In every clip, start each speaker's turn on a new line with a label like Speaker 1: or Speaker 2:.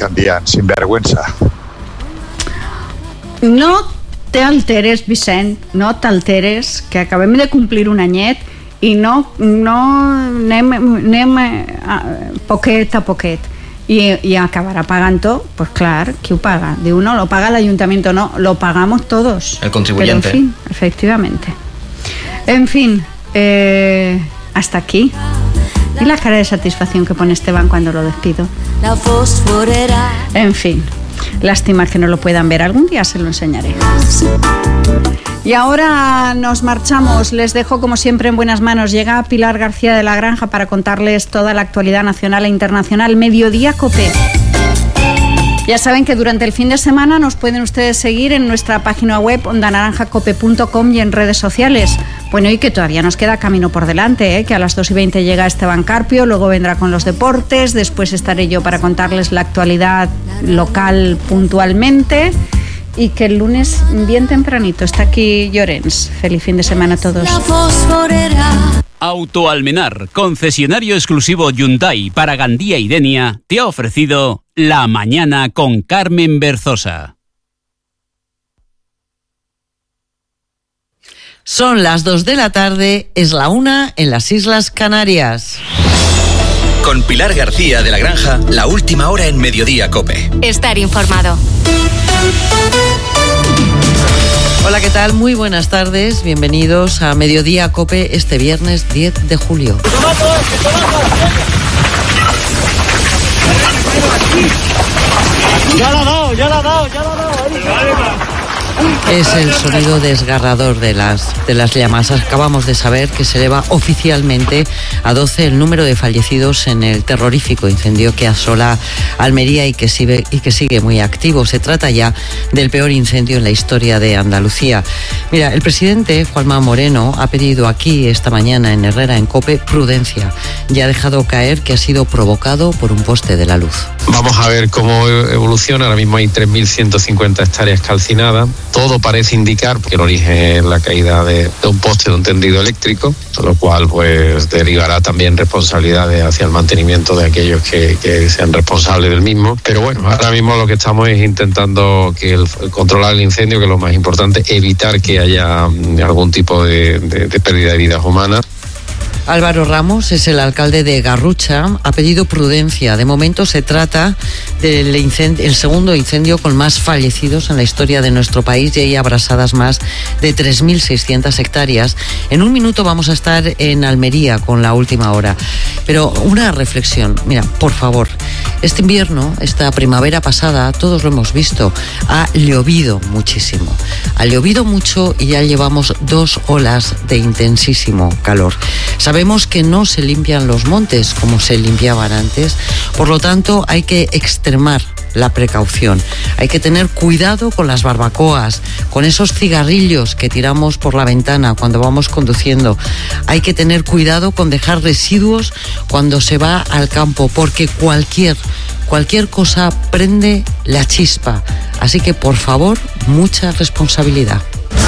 Speaker 1: un día en Sinvergüenza.
Speaker 2: No t'alteres, Vicent, no t'alteres, que acabem de complir un anyet i no anem poquet a poquet. Y acabará pagando, pues claro, ¿quién paga? De uno lo paga el ayuntamiento, no, lo pagamos todos.
Speaker 3: El contribuyente.
Speaker 2: Pero en fin, efectivamente. En fin, hasta aquí. Y la cara de satisfacción que pone Esteban cuando lo despido. En fin, lástima que no lo puedan ver, algún día se lo enseñaré. Y ahora nos marchamos, les dejo como siempre en buenas manos. Llega Pilar García de la Granja para contarles toda la actualidad nacional e internacional. Mediodía COPE. Ya saben que durante el fin de semana nos pueden ustedes seguir en nuestra página web ondanaranjacope.com y en redes sociales. Bueno, y que todavía nos queda camino por delante, que a las 2:20 llega Esteban Carpio, luego vendrá con los deportes, después estaré yo para contarles la actualidad local puntualmente. Y que el lunes bien tempranito está aquí Llorens. Feliz fin de semana a todos.
Speaker 4: Auto Almenar, concesionario exclusivo Hyundai para Gandía y Denia, te ha ofrecido La Mañana con Carmen Berzosa.
Speaker 5: Son las 2 de la tarde, es la 1 en las Islas Canarias.
Speaker 6: Con Pilar García de la Granja, la última hora en Mediodía COPE.
Speaker 7: Estar informado.
Speaker 5: Hola, ¿qué tal? Muy buenas tardes, bienvenidos a Mediodía COPE este viernes 10 de julio.
Speaker 8: Ya la ha dado.
Speaker 5: Es el sonido desgarrador de las llamas. Acabamos de saber que se eleva oficialmente a 12 el número de fallecidos en el terrorífico incendio que asola Almería y que sigue muy activo. Se trata ya del peor incendio en la historia de Andalucía. Mira, el presidente Juanma Moreno ha pedido aquí esta mañana en Herrera, en COPE, prudencia y ha dejado caer que ha sido provocado por un poste de la luz.
Speaker 9: Vamos a ver cómo evoluciona. Ahora mismo hay 3.150 hectáreas calcinadas. Todo parece indicar que el origen es la caída de un poste de un tendido eléctrico, con lo cual pues derivará también responsabilidades hacia el mantenimiento de aquellos que sean responsables del mismo. Pero bueno, ahora mismo lo que estamos es intentando controlar el incendio, que es lo más importante, evitar que haya algún tipo de pérdida de vidas humanas.
Speaker 5: Álvaro Ramos es el alcalde de Garrucha, ha pedido prudencia. De momento se trata del segundo incendio con más fallecidos en la historia de nuestro país y hay abrasadas más de 3.600 hectáreas. En un minuto vamos a estar en Almería con la última hora. Pero una reflexión, mira, por favor, este invierno, esta primavera pasada, todos lo hemos visto, ha llovido muchísimo. Ha llovido mucho y ya llevamos 2 olas de intensísimo calor. Sabemos que no se limpian los montes como se limpiaban antes, por lo tanto hay que extremar la precaución. Hay que tener cuidado con las barbacoas, con esos cigarrillos que tiramos por la ventana cuando vamos conduciendo. Hay que tener cuidado con dejar residuos cuando se va al campo, porque cualquier cosa prende la chispa. Así que, por favor, mucha responsabilidad.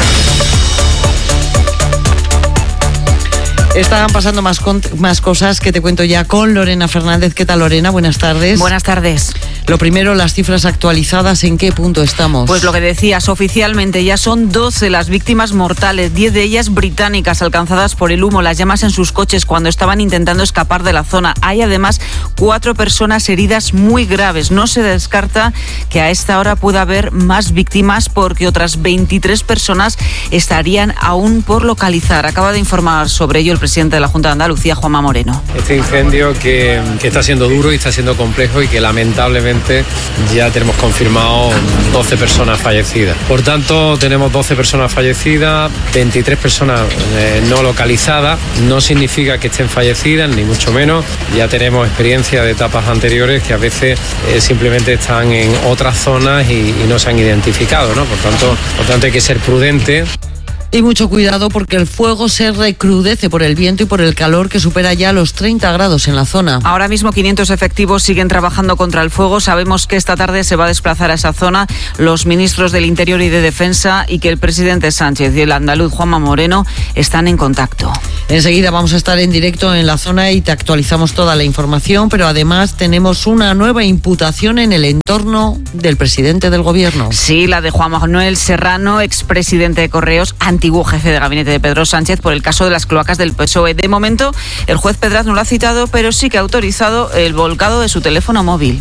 Speaker 5: Estaban pasando más cosas que te cuento ya con Lorena Fernández. ¿Qué tal, Lorena? Buenas tardes.
Speaker 10: Buenas tardes.
Speaker 5: Lo primero, las cifras actualizadas, ¿en qué punto estamos?
Speaker 10: Pues lo que decías, oficialmente ya son 12 las víctimas mortales, 10 de ellas británicas, alcanzadas por el humo, las llamas en sus coches cuando estaban intentando escapar de la zona. Hay además 4 personas heridas muy graves. No se descarta que a esta hora pueda haber más víctimas porque otras 23 personas estarían aún por localizar. Acaba de informar sobre ello el presidente de la Junta de Andalucía, Juanma Moreno.
Speaker 11: Este incendio que está siendo duro y está siendo complejo y que lamentablemente ya tenemos confirmado 12 personas fallecidas. Por tanto, tenemos 12 personas fallecidas, 23 personas no localizadas. No significa que estén fallecidas, ni mucho menos. Ya tenemos experiencia de etapas anteriores que a veces simplemente están en otras zonas y no se han identificado, ¿no? Por tanto hay que ser prudentes.
Speaker 5: Y mucho cuidado porque el fuego se recrudece por el viento y por el calor que supera ya los 30 grados en la zona.
Speaker 10: Ahora mismo 500 efectivos siguen trabajando contra el fuego. Sabemos que esta tarde se va a desplazar a esa zona los ministros del Interior y de Defensa y que el presidente Sánchez y el andaluz Juanma Moreno están en contacto.
Speaker 5: Enseguida vamos a estar en directo en la zona y te actualizamos toda la información, pero además tenemos una nueva imputación en el entorno del presidente del gobierno.
Speaker 10: Sí, la de Juan Manuel Serrano, expresidente de Correos, antiguo jefe de gabinete de Pedro Sánchez, por el caso de las cloacas del PSOE. De momento, el juez Pedraz no lo ha citado, pero sí que ha autorizado el volcado de su teléfono móvil.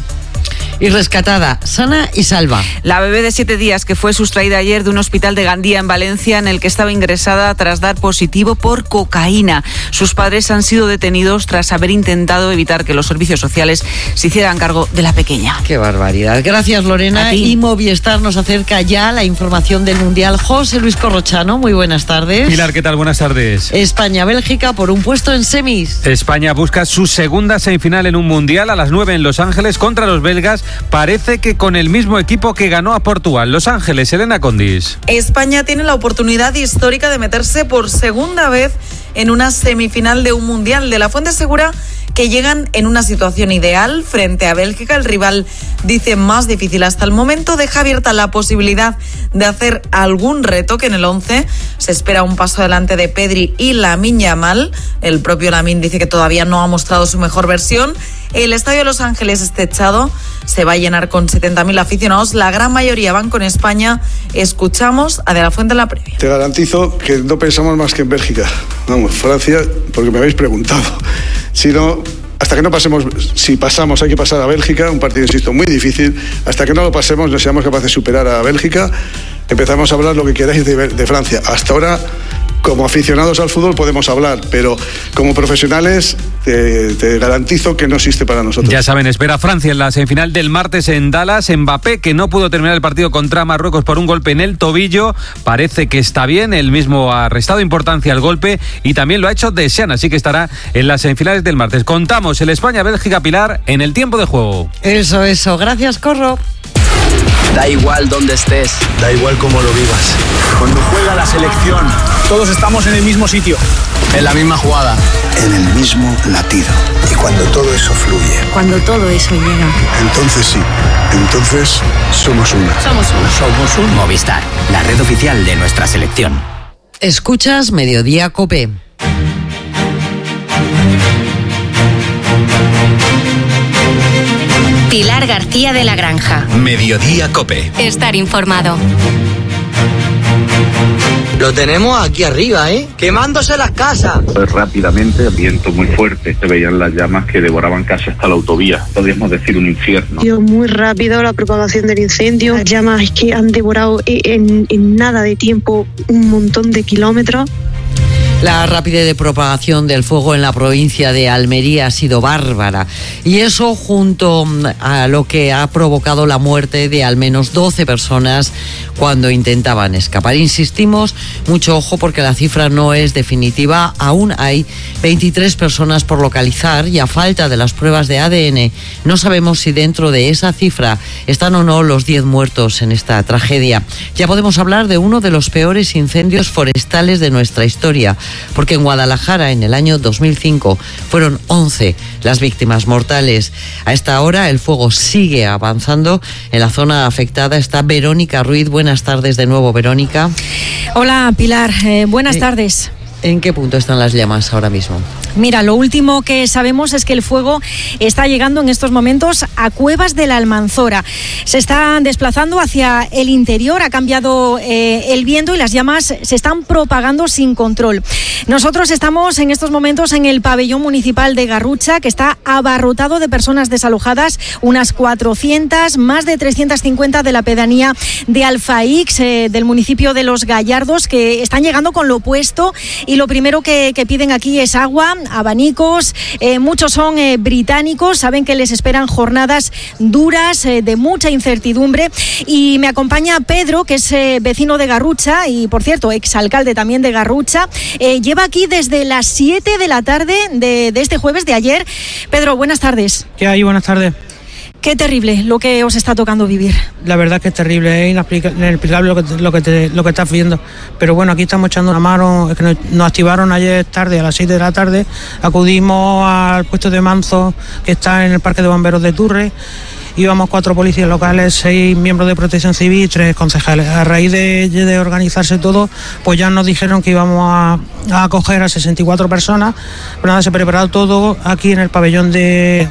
Speaker 5: Y rescatada, sana y salva.
Speaker 10: La bebé de 7 días que fue sustraída ayer de un hospital de Gandía en Valencia, en el que estaba ingresada tras dar positivo por cocaína. Sus padres han sido detenidos tras haber intentado evitar que los servicios sociales se hicieran cargo de la pequeña.
Speaker 5: Qué barbaridad. Gracias, Lorena. Y Movistar nos acerca ya la información del Mundial. José Luis Corrochano, muy buenas tardes.
Speaker 1: Pilar, ¿qué tal? Buenas tardes.
Speaker 5: España-Bélgica por un puesto en semis.
Speaker 1: España busca su segunda semifinal en un Mundial a las 9 en Los Ángeles contra los belgas. Parece que con el mismo equipo que ganó a Portugal. Los Ángeles, Elena Condis.
Speaker 3: España tiene la oportunidad histórica de meterse por segunda vez en una semifinal de un Mundial. De la Fuente asegura que llegan en una situación ideal frente a Bélgica. El rival dice más difícil hasta el momento. Deja abierta la posibilidad de hacer algún retoque en el 11. Se espera un paso adelante de Pedri y Lamine Yamal. El propio Lamine dice que todavía no ha mostrado su mejor versión. El estadio de Los Ángeles es techado, se va a llenar con 70.000 aficionados. La gran mayoría van con España. Escuchamos a De la Fuente en la previa.
Speaker 7: Te garantizo que no pensamos más que en Bélgica. Vamos, Francia, porque me habéis preguntado. Si no, hasta que no pasemos, si pasamos hay que pasar a Bélgica, un partido, insisto, muy difícil. Hasta que no lo pasemos, no seamos capaces de superar a Bélgica, empezamos a hablar lo que queráis de Francia. Hasta ahora, como aficionados al fútbol podemos hablar, pero como profesionales te garantizo que no existe para nosotros.
Speaker 1: Ya saben, espera Francia en la semifinal del martes en Dallas. Mbappé, que no pudo terminar el partido contra Marruecos por un golpe en el tobillo, parece que está bien. Él mismo ha restado importancia al golpe y también lo ha hecho Deschamps, así que estará en las semifinales del martes. Contamos el España-Bélgica, Pilar, en el tiempo de juego.
Speaker 5: Eso. Gracias, Corro.
Speaker 8: Da igual dónde estés,
Speaker 12: da igual cómo lo vivas.
Speaker 8: Cuando juega la selección,
Speaker 12: todos estamos en el mismo sitio,
Speaker 8: en la misma jugada,
Speaker 12: en el mismo latido. Y cuando todo eso fluye,
Speaker 13: cuando todo eso llega,
Speaker 12: entonces sí, entonces somos uno.
Speaker 14: Somos un Movistar, la red oficial de nuestra selección.
Speaker 5: Escuchas Mediodía COPE.
Speaker 15: Pilar García de la Granja.
Speaker 6: Mediodía COPE.
Speaker 15: Estar informado.
Speaker 16: Lo tenemos aquí arriba, quemándose las casas.
Speaker 17: Pues rápidamente, viento muy fuerte, se veían las llamas que devoraban casi hasta la autovía. Podríamos decir un infierno.
Speaker 18: Muy rápido la propagación del incendio. Las llamas que han devorado en nada de tiempo un montón de kilómetros.
Speaker 5: La rapidez de propagación del fuego en la provincia de Almería ha sido bárbara y eso junto a lo que ha provocado la muerte de al menos 12 personas cuando intentaban escapar. Insistimos, mucho ojo porque la cifra no es definitiva. Aún hay 23 personas por localizar y a falta de las pruebas de ADN no sabemos si dentro de esa cifra están o no los 10 muertos en esta tragedia. Ya podemos hablar de uno de los peores incendios forestales de nuestra historia, porque en Guadalajara en el año 2005 fueron 11 las víctimas mortales. A esta hora el fuego sigue avanzando. En la zona afectada está Verónica Ruiz. Buenas tardes de nuevo, Verónica.
Speaker 19: Hola, Pilar. Buenas tardes.
Speaker 5: ¿En qué punto están las llamas ahora mismo?
Speaker 19: Mira, lo último que sabemos es que el fuego está llegando en estos momentos a Cuevas de la Almanzora. Se están desplazando hacia el interior, ha cambiado el viento y las llamas se están propagando sin control. Nosotros estamos en estos momentos en el pabellón municipal de Garrucha, que está abarrotado de personas desalojadas, unas 400, más de 350 de la pedanía de Alfaix, del municipio de Los Gallardos, que están llegando con lo opuesto y lo primero que piden aquí es agua, abanicos. Muchos son británicos, saben que les esperan jornadas duras, de mucha incertidumbre, y me acompaña Pedro, que es vecino de Garrucha y, por cierto, exalcalde también de Garrucha. Lleva aquí desde las 7 de la tarde de este jueves de ayer. Pedro, buenas tardes.
Speaker 20: ¿Qué hay? Buenas tardes.
Speaker 19: Qué terrible lo que os está tocando vivir.
Speaker 13: La verdad que es terrible, es inexplicable lo que estás viendo. Pero bueno, aquí estamos echando una mano, es que nos activaron ayer tarde, a las 6 de la tarde, acudimos al puesto de Manzo, que está en el Parque de Bomberos de Turre. Íbamos 4 policías locales, 6 miembros de Protección Civil y 3 concejales. A raíz de organizarse todo, pues ya nos dijeron que íbamos a acoger a 64 personas. Pero nada, se ha preparado todo aquí en el pabellón de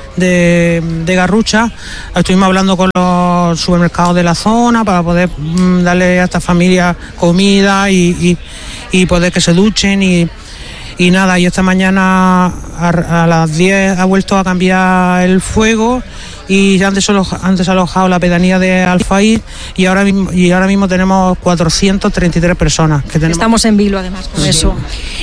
Speaker 13: Garrucha. Estuvimos hablando con los supermercados de la zona para poder darle a estas familias comida y poder que se duchen y nada, y esta mañana a las 10 ha vuelto a cambiar el fuego y ya antes ha alojado la pedanía de Alfaíz y ahora mismo tenemos 433 personas.
Speaker 19: Estamos en vilo además con eso.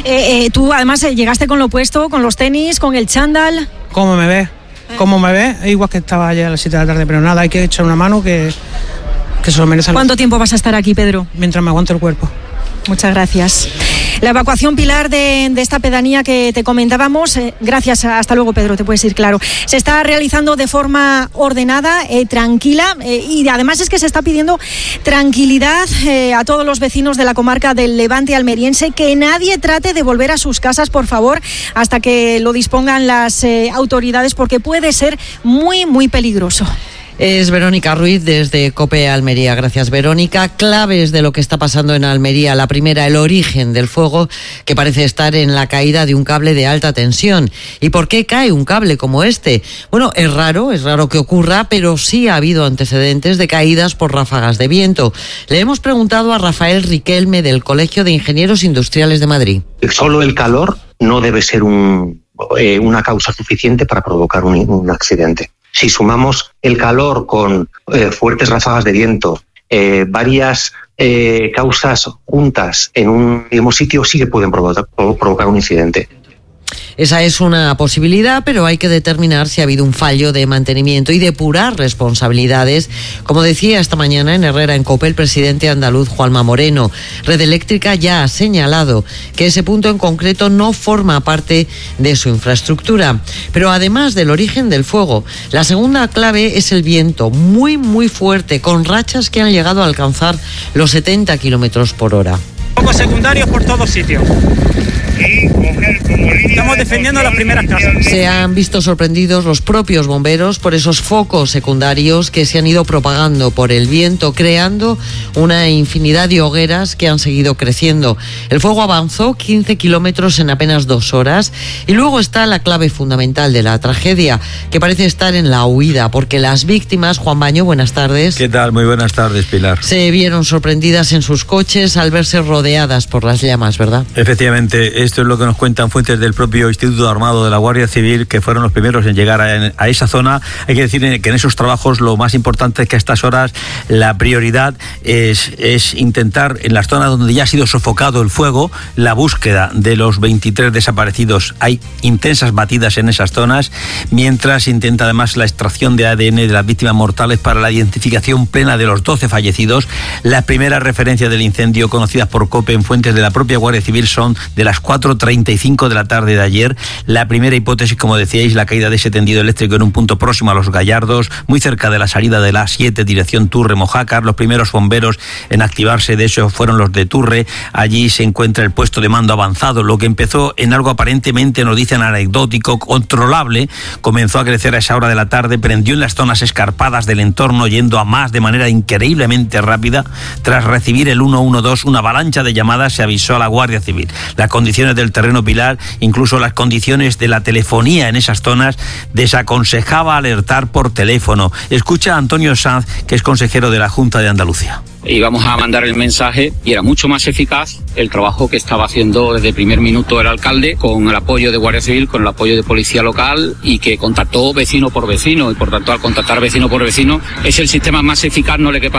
Speaker 19: Tú además llegaste con lo opuesto, con los tenis, con el chándal.
Speaker 13: ¿Cómo me ves? Como me ves, es igual que estaba ayer a las 7 de la tarde, pero nada, hay que echar una mano que se lo merecen.
Speaker 19: ¿Cuánto tiempo vas a estar aquí, Pedro?
Speaker 13: Mientras me aguante el cuerpo.
Speaker 19: Muchas gracias. La evacuación, Pilar, de esta pedanía que te comentábamos, gracias, hasta luego, Pedro, te puedes ir, claro. Se está realizando de forma ordenada, tranquila, y además es que se está pidiendo tranquilidad a todos los vecinos de la comarca del Levante almeriense, que nadie trate de volver a sus casas, por favor, hasta que lo dispongan las autoridades, porque puede ser muy, muy peligroso.
Speaker 5: Es Verónica Ruiz desde COPE Almería. Gracias, Verónica. Claves de lo que está pasando en Almería. La primera, el origen del fuego, que parece estar en la caída de un cable de alta tensión. ¿Y por qué cae un cable como este? Bueno, es raro que ocurra, pero sí ha habido antecedentes de caídas por ráfagas de viento. Le hemos preguntado a Rafael Riquelme del Colegio de Ingenieros Industriales de Madrid.
Speaker 20: Solo el calor no debe ser una causa suficiente para provocar un accidente. Si sumamos el calor con fuertes ráfagas de viento, varias causas juntas en un mismo sitio, sí que pueden provocar un incidente.
Speaker 5: Esa es una posibilidad, pero hay que determinar si ha habido un fallo de mantenimiento y depurar responsabilidades. Como decía esta mañana en Herrera en COPE el presidente andaluz Juanma Moreno, Red Eléctrica ya ha señalado que ese punto en concreto no forma parte de su infraestructura. Pero además del origen del fuego, la segunda clave es el viento, muy muy fuerte, con rachas que han llegado a alcanzar los 70 kilómetros por hora.
Speaker 21: Focos secundarios por todos sitios. Estamos defendiendo las primeras casas.
Speaker 5: Se han visto sorprendidos los propios bomberos por esos focos secundarios que se han ido propagando por el viento, creando una infinidad de hogueras que han seguido creciendo. El fuego avanzó 15 kilómetros en apenas 2 horas y luego está la clave fundamental de la tragedia, que parece estar en la huida, porque las víctimas, Juan Baño, buenas tardes.
Speaker 22: ¿Qué tal? Muy buenas tardes, Pilar.
Speaker 5: Se vieron sorprendidas en sus coches al verse rodeadas por las llamas, ¿verdad?
Speaker 22: Efectivamente, esto es lo que nos cuentan fuentes del propio Instituto Armado de la Guardia Civil, que fueron los primeros en llegar a esa zona. Hay que decir que en esos trabajos lo más importante es que a estas horas la prioridad es intentar, en las zonas donde ya ha sido sofocado el fuego, la búsqueda de los 23 desaparecidos. Hay intensas batidas en esas zonas, mientras intenta además la extracción de ADN de las víctimas mortales para la identificación plena de los 12 fallecidos. Las primeras referencias del incendio conocidas por COPE en fuentes de la propia Guardia Civil son de las 4:35 de la tarde de ayer. La primera hipótesis, como decíais, la caída de ese tendido eléctrico en un punto próximo a Los Gallardos, muy cerca de la salida de la A7, dirección Turre-Mojácar. Los primeros bomberos en activarse de eso fueron los de Turre. Allí se encuentra el puesto de mando avanzado. Lo que empezó en algo aparentemente, nos dicen, anecdótico, controlable, comenzó a crecer a esa hora de la tarde, prendió en las zonas escarpadas del entorno, yendo a más de manera increíblemente rápida. Tras recibir el 112, una avalancha de llamadas, se avisó a la Guardia Civil. Las condiciones del terreno, Pilar, incluso las condiciones de la telefonía en esas zonas, desaconsejaba alertar por teléfono. Escucha a Antonio Sanz, que es consejero de la Junta de Andalucía.
Speaker 23: Íbamos a mandar el mensaje y era mucho más eficaz el trabajo que estaba haciendo desde el primer minuto el alcalde, con el apoyo de Guardia Civil, con el apoyo de Policía Local, y que contactó vecino por vecino, y por tanto al contactar vecino por vecino es el sistema más eficaz, no le quepa duda.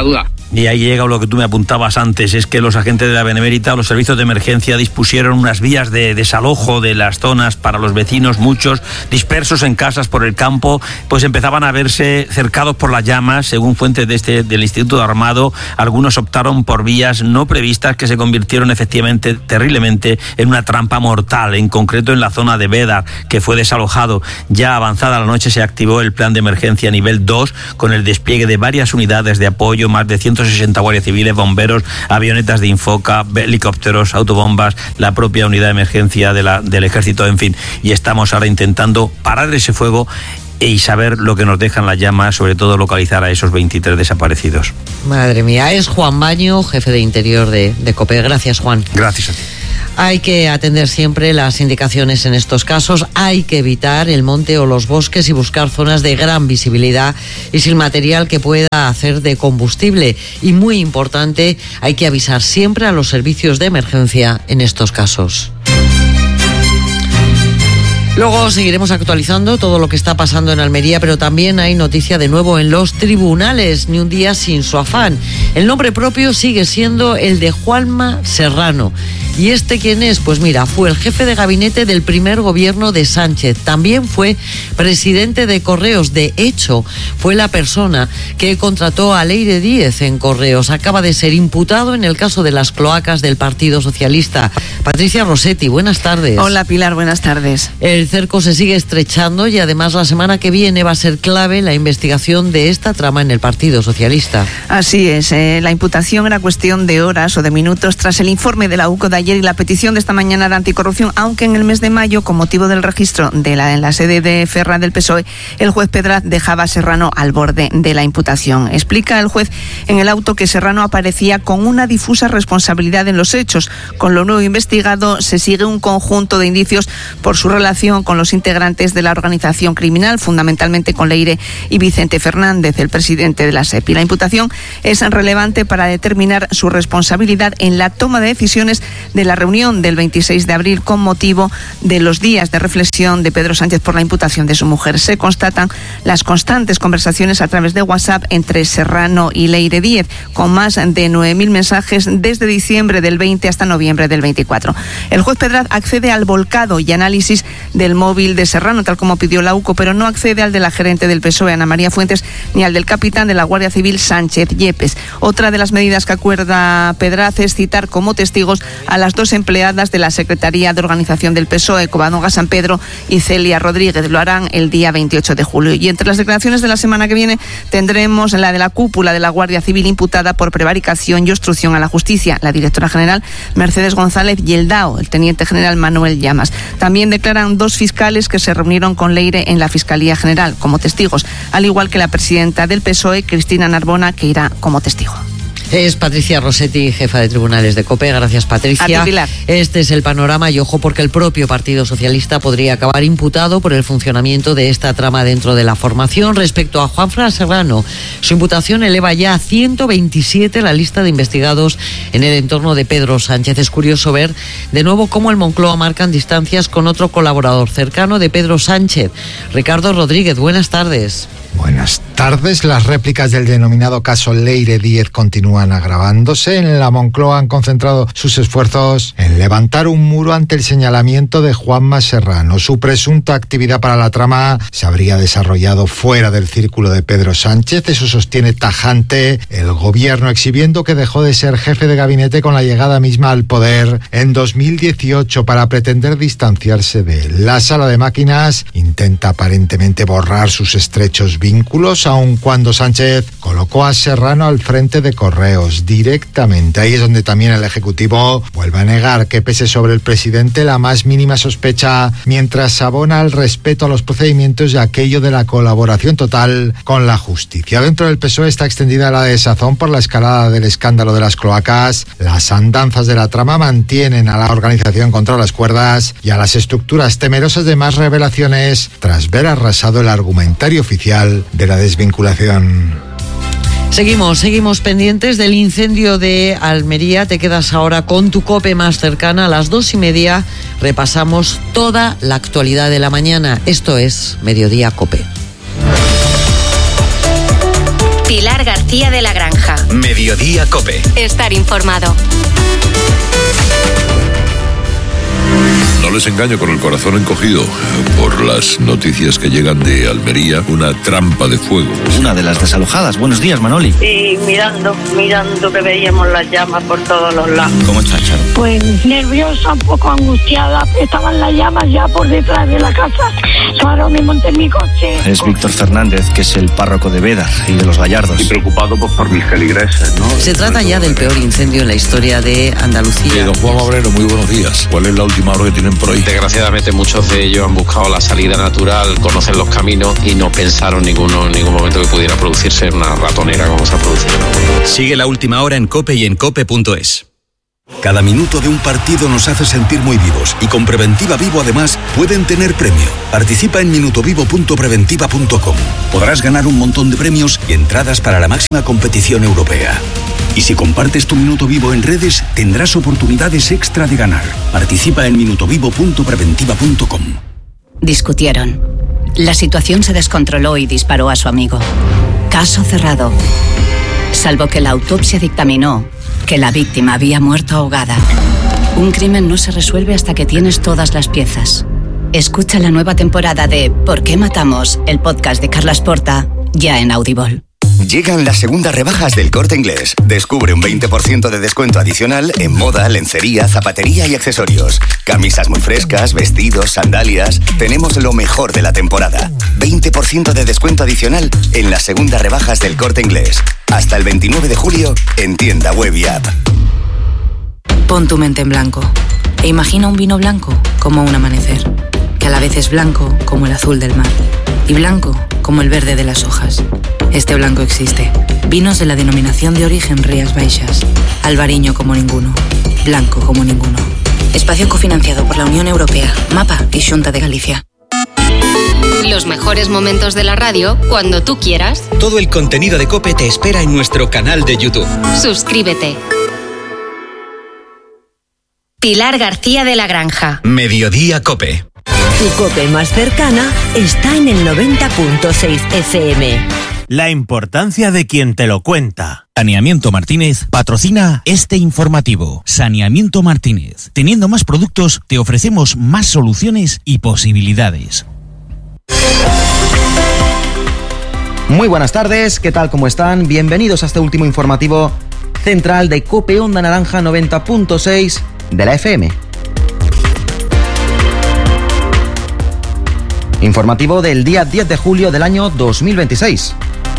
Speaker 22: Y ahí llega lo que tú me apuntabas antes, es que los agentes de la Benemérita, los servicios de emergencia, dispusieron unas vías de desalojo de las zonas para los vecinos, muchos dispersos en casas por el campo, pues empezaban a verse cercados por las llamas. Según fuentes del Instituto Armado, algunos optaron por vías no previstas que se convirtieron efectivamente, terriblemente, en una trampa mortal, en concreto en la zona de Bédar, que fue desalojado. Ya avanzada la noche se activó el plan de emergencia nivel 2, con el despliegue de varias unidades de apoyo, más de 160 guardias civiles, bomberos, avionetas de Infoca, helicópteros, autobombas, la propia unidad de emergencia del ejército, en fin. Y estamos ahora intentando parar ese fuego y saber lo que nos dejan las llamas, sobre todo localizar a esos 23 desaparecidos.
Speaker 5: Madre mía, es Juan Baño, jefe de Interior de COPE. Gracias, Juan.
Speaker 22: Gracias a ti.
Speaker 5: Hay que atender siempre las indicaciones en estos casos, hay que evitar el monte o los bosques y buscar zonas de gran visibilidad y sin material que pueda hacer de combustible. Y muy importante, hay que avisar siempre a los servicios de emergencia en estos casos. Luego seguiremos actualizando todo lo que está pasando en Almería, pero también hay noticia de nuevo en los tribunales, ni un día sin su afán. El nombre propio sigue siendo el de Juanma Serrano. ¿Y este quién es? Pues mira, fue el jefe de gabinete del primer gobierno de Sánchez. También fue presidente de Correos. De hecho, fue la persona que contrató a Leire Díez en Correos. Acaba de ser imputado en el caso de las cloacas del Partido Socialista. Patricia Rossetti, buenas tardes.
Speaker 2: Hola Pilar, buenas tardes.
Speaker 5: El cerco se sigue estrechando y además la semana que viene va a ser clave la investigación de esta trama en el Partido Socialista.
Speaker 2: Así es, la imputación era cuestión de horas o de minutos tras el informe de la UCO de ayer y la petición de esta mañana de anticorrupción, aunque en el mes de mayo, con motivo del registro en la sede de Ferraz del PSOE, el juez Pedraz dejaba a Serrano al borde de la imputación. Explica el juez en el auto que Serrano aparecía con una difusa responsabilidad en los hechos. Con lo nuevo investigado se sigue un conjunto de indicios por su relación con los integrantes de la organización criminal, fundamentalmente con Leire y Vicente Fernández, el presidente de la SEPI. La imputación es relevante para determinar su responsabilidad en la toma de decisiones de la reunión del 26 de abril con motivo de los días de reflexión de Pedro Sánchez por la imputación de su mujer. Se constatan las constantes conversaciones a través de WhatsApp entre Serrano y Leire Díez, con más de 9.000 mensajes desde diciembre del 20 hasta noviembre del 24. El juez Pedraz accede al volcado y análisis del móvil de Serrano, tal como pidió la UCO, pero no accede al de la gerente del PSOE, Ana María Fuentes, ni al del capitán de la Guardia Civil, Sánchez Yepes. Otra de las medidas que acuerda Pedraz es citar como testigos a las dos empleadas de la Secretaría de Organización del PSOE, Covadonga San Pedro y Celia Rodríguez. Lo harán el día 28 de julio. Y entre las declaraciones de la semana que viene tendremos la de la cúpula de la Guardia Civil imputada por prevaricación y obstrucción a la justicia, la directora general Mercedes González y el DAO, el teniente general Manuel Llamas. También declaran dos fiscales que se reunieron con Leire en la Fiscalía General como testigos, al igual que la presidenta del PSOE, Cristina Narbona, que irá como testigo.
Speaker 5: Es Patricia Rossetti, jefa de tribunales de COPE. Gracias, Patricia.
Speaker 2: A ti, Pilar.
Speaker 5: Este es el panorama y ojo porque el propio Partido Socialista podría acabar imputado por el funcionamiento de esta trama dentro de la formación. Respecto a Juanfran Serrano, su imputación eleva ya a 127 la lista de investigados en el entorno de Pedro Sánchez. Es curioso ver de nuevo cómo el Moncloa marcan distancias con otro colaborador cercano de Pedro Sánchez, Ricardo Rodríguez. Buenas tardes.
Speaker 4: Buenas tardes. Las réplicas del denominado caso Leire Díez continúan agravándose. En la Moncloa han concentrado sus esfuerzos en levantar un muro ante el señalamiento de Juanma Serrano. Su presunta actividad para la trama se habría desarrollado fuera del círculo de Pedro Sánchez. Eso sostiene tajante el gobierno, exhibiendo que dejó de ser jefe de gabinete con la llegada misma al poder en 2018 para pretender distanciarse de él. La sala de máquinas intenta aparentemente borrar sus estrechos vínculos, aun cuando Sánchez colocó a Serrano al frente de Correos directamente. Ahí es donde también el Ejecutivo vuelve a negar que pese sobre el presidente la más mínima sospecha, mientras abona el respeto a los procedimientos y aquello de la colaboración total con la justicia. Dentro del PSOE está extendida la desazón por la escalada del escándalo de las cloacas. Las andanzas de la trama mantienen a la organización contra las cuerdas y a las estructuras temerosas de más revelaciones tras ver arrasado el argumentario oficial de la desvinculación.
Speaker 5: Seguimos pendientes del incendio de Almería. Te quedas ahora con tu COPE más cercana. A las 2:30 repasamos toda la actualidad de la mañana. Esto es Mediodía COPE.
Speaker 15: Pilar García de la Granja.
Speaker 6: Mediodía COPE.
Speaker 15: Estar informado.
Speaker 9: No les engaño con el corazón encogido por las noticias que llegan de Almería, una trampa de fuego.
Speaker 10: Una de las desalojadas. Buenos días, Manoli.
Speaker 11: Sí, mirando que veíamos las llamas por todos los lados.
Speaker 10: ¿Cómo estás, Charo?
Speaker 11: Pues nerviosa, un poco angustiada. Estaban las llamas ya por detrás de la casa. Ahora me monté en mi coche.
Speaker 10: Es Víctor Fernández, que es el párroco de Bédar y de los Gallardos.
Speaker 17: Y preocupado pues, por mis feligreses, ¿no?
Speaker 5: Se trata ya del peor incendio en la historia de Andalucía.
Speaker 9: Don Juan Obrero, muy buenos días. ¿Cuál es la última hora que tienen por ahí?
Speaker 24: Desgraciadamente muchos de ellos han buscado la salida natural, conocen los caminos y no pensaron en ningún momento que pudiera producirse una ratonera como se ha producido.
Speaker 6: Sigue la última hora en COPE y en COPE.es. Cada minuto de un partido nos hace sentir muy vivos y con Preventiva Vivo además pueden tener premio. Participa en minutovivo.preventiva.com. Podrás ganar un montón de premios y entradas para la máxima competición europea. Y si compartes tu Minuto Vivo en redes, tendrás oportunidades extra de ganar. Participa en minutovivo.preventiva.com.
Speaker 25: Discutieron. La situación se descontroló y disparó a su amigo. Caso cerrado. Salvo que la autopsia dictaminó que la víctima había muerto ahogada. Un crimen no se resuelve hasta que tienes todas las piezas. Escucha la nueva temporada de ¿Por qué matamos?, el podcast de Carlas Porta, ya en Audible.
Speaker 26: Llegan las segundas rebajas del Corte Inglés. Descubre un 20% de descuento adicional en moda, lencería, zapatería y accesorios. Camisas muy frescas, vestidos, sandalias. Tenemos lo mejor de la temporada. 20% de descuento adicional en las segundas rebajas del Corte Inglés. Hasta el 29 de julio en tienda web y app.
Speaker 27: Pon tu mente en blanco e imagina un vino blanco como un amanecer, que a la vez es blanco como el azul del mar y blanco como el verde de las hojas. Este blanco existe. Vinos de la denominación de origen Rías Baixas. Albariño como ninguno. Blanco como ninguno. Espacio cofinanciado por la Unión Europea, MAPA y Xunta de Galicia.
Speaker 15: Los mejores momentos de la radio cuando tú quieras.
Speaker 6: Todo el contenido de COPE te espera en nuestro canal de YouTube.
Speaker 15: Suscríbete. Pilar García de la Granja.
Speaker 6: Mediodía COPE.
Speaker 28: Tu COPE más cercana está en el 90.6 FM.
Speaker 29: La importancia de quien te lo cuenta. Saneamiento Martínez patrocina este informativo. Saneamiento Martínez. Teniendo más productos, te ofrecemos más soluciones y posibilidades.
Speaker 30: Muy buenas tardes, ¿qué tal? ¿Cómo están? Bienvenidos a este último informativo central de COPE Onda Naranja 90.6 de la FM. Informativo del día 10 de julio del año 2026.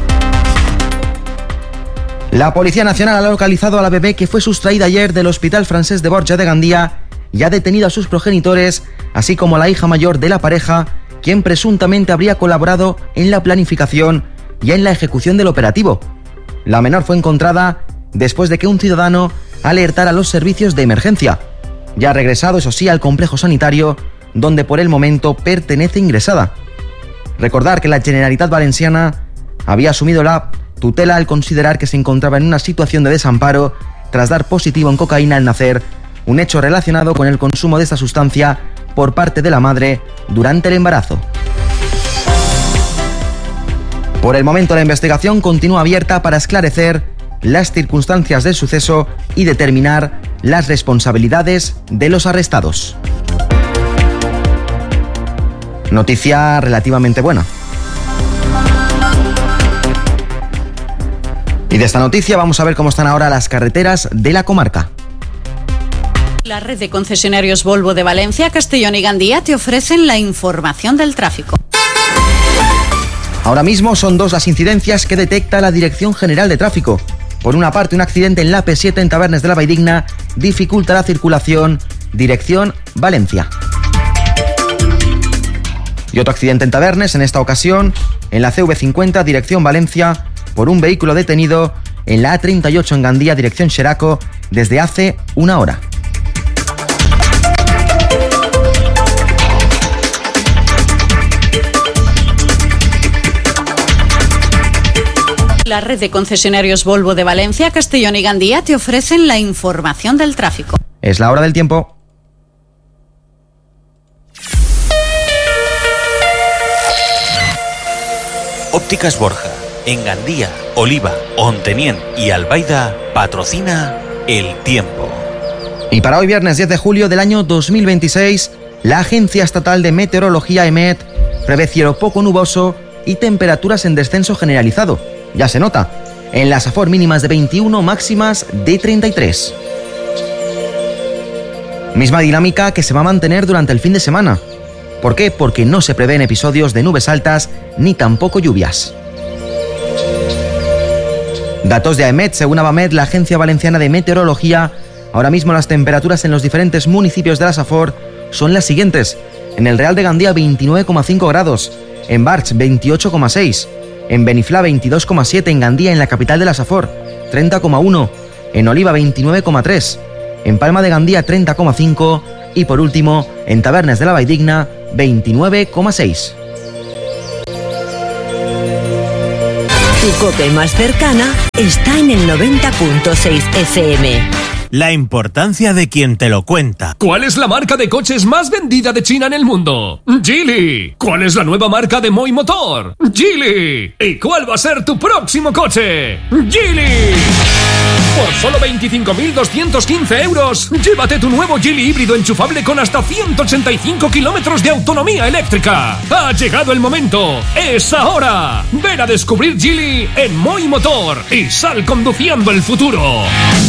Speaker 30: La Policía Nacional ha localizado a la bebé que fue sustraída ayer del Hospital Francés de Borja de Gandía y ha detenido a sus progenitores, así como a la hija mayor de la pareja, quien presuntamente habría colaborado en la planificación y en la ejecución del operativo. La menor fue encontrada después de que un ciudadano alertara a los servicios de emergencia. Ya ha regresado, eso sí, al complejo sanitario, donde por el momento pertenece ingresada. Recordar que la Generalitat Valenciana había asumido la tutela al considerar que se encontraba en una situación de desamparo tras dar positivo en cocaína al nacer, un hecho relacionado con el consumo de esta sustancia por parte de la madre durante el embarazo. Por el momento la investigación continúa abierta para esclarecer las circunstancias del suceso y determinar las responsabilidades de los arrestados. Noticia relativamente buena. Y de esta noticia vamos a ver cómo están ahora las carreteras de la comarca.
Speaker 31: La red de concesionarios Volvo de Valencia, Castellón y Gandía te ofrecen la información del tráfico.
Speaker 30: Ahora mismo son dos las incidencias que detecta la Dirección General de Tráfico. Por una parte, un accidente en la P7 en Tabernes de la Valldigna dificulta la circulación dirección Valencia. Y otro accidente en Tabernes, en esta ocasión en la CV50 dirección Valencia, por un vehículo detenido en la A38 en Gandía dirección Xeraco desde hace una hora.
Speaker 31: La red de concesionarios Volvo de Valencia, Castellón y Gandía te ofrecen la información del tráfico.
Speaker 30: Es la hora del tiempo.
Speaker 29: Ópticas Borja. En Gandía, Oliva, Ontenien y Albaida patrocina El Tiempo.
Speaker 30: Y para hoy viernes 10 de julio del año 2026, la Agencia Estatal de Meteorología EMET prevé cielo poco nuboso y temperaturas en descenso generalizado. Ya se nota, en las Safor mínimas de 21, máximas de 33. Misma dinámica que se va a mantener durante el fin de semana. ¿Por qué? Porque no se prevén episodios de nubes altas ni tampoco lluvias. Datos de AEMET, según Abamet, la Agencia Valenciana de Meteorología, ahora mismo las temperaturas en los diferentes municipios de la Safor son las siguientes. En el Real de Gandía 29,5 grados, en Barx 28,6, en Beniflá 22,7, en Gandía, en la capital de la Safor 30,1, en Oliva 29,3, en Palma de Gandía 30,5 y por último en Tabernes de la Valldigna 29,6.
Speaker 28: Tu COPE más cercana está en el 90.6 FM.
Speaker 29: La importancia de quien te lo cuenta.
Speaker 1: ¿Cuál es la marca de coches más vendida de China en el mundo? Geely. ¿Cuál es la nueva marca de Moi Motor? Geely. ¿Y cuál va a ser tu próximo coche? Geely. Por solo 25.215 euros, llévate tu nuevo Geely híbrido enchufable con hasta 185 kilómetros de autonomía eléctrica. Ha llegado el momento. ¡Es ahora! Ven a descubrir Geely en Moi Motor y sal conduciendo el futuro.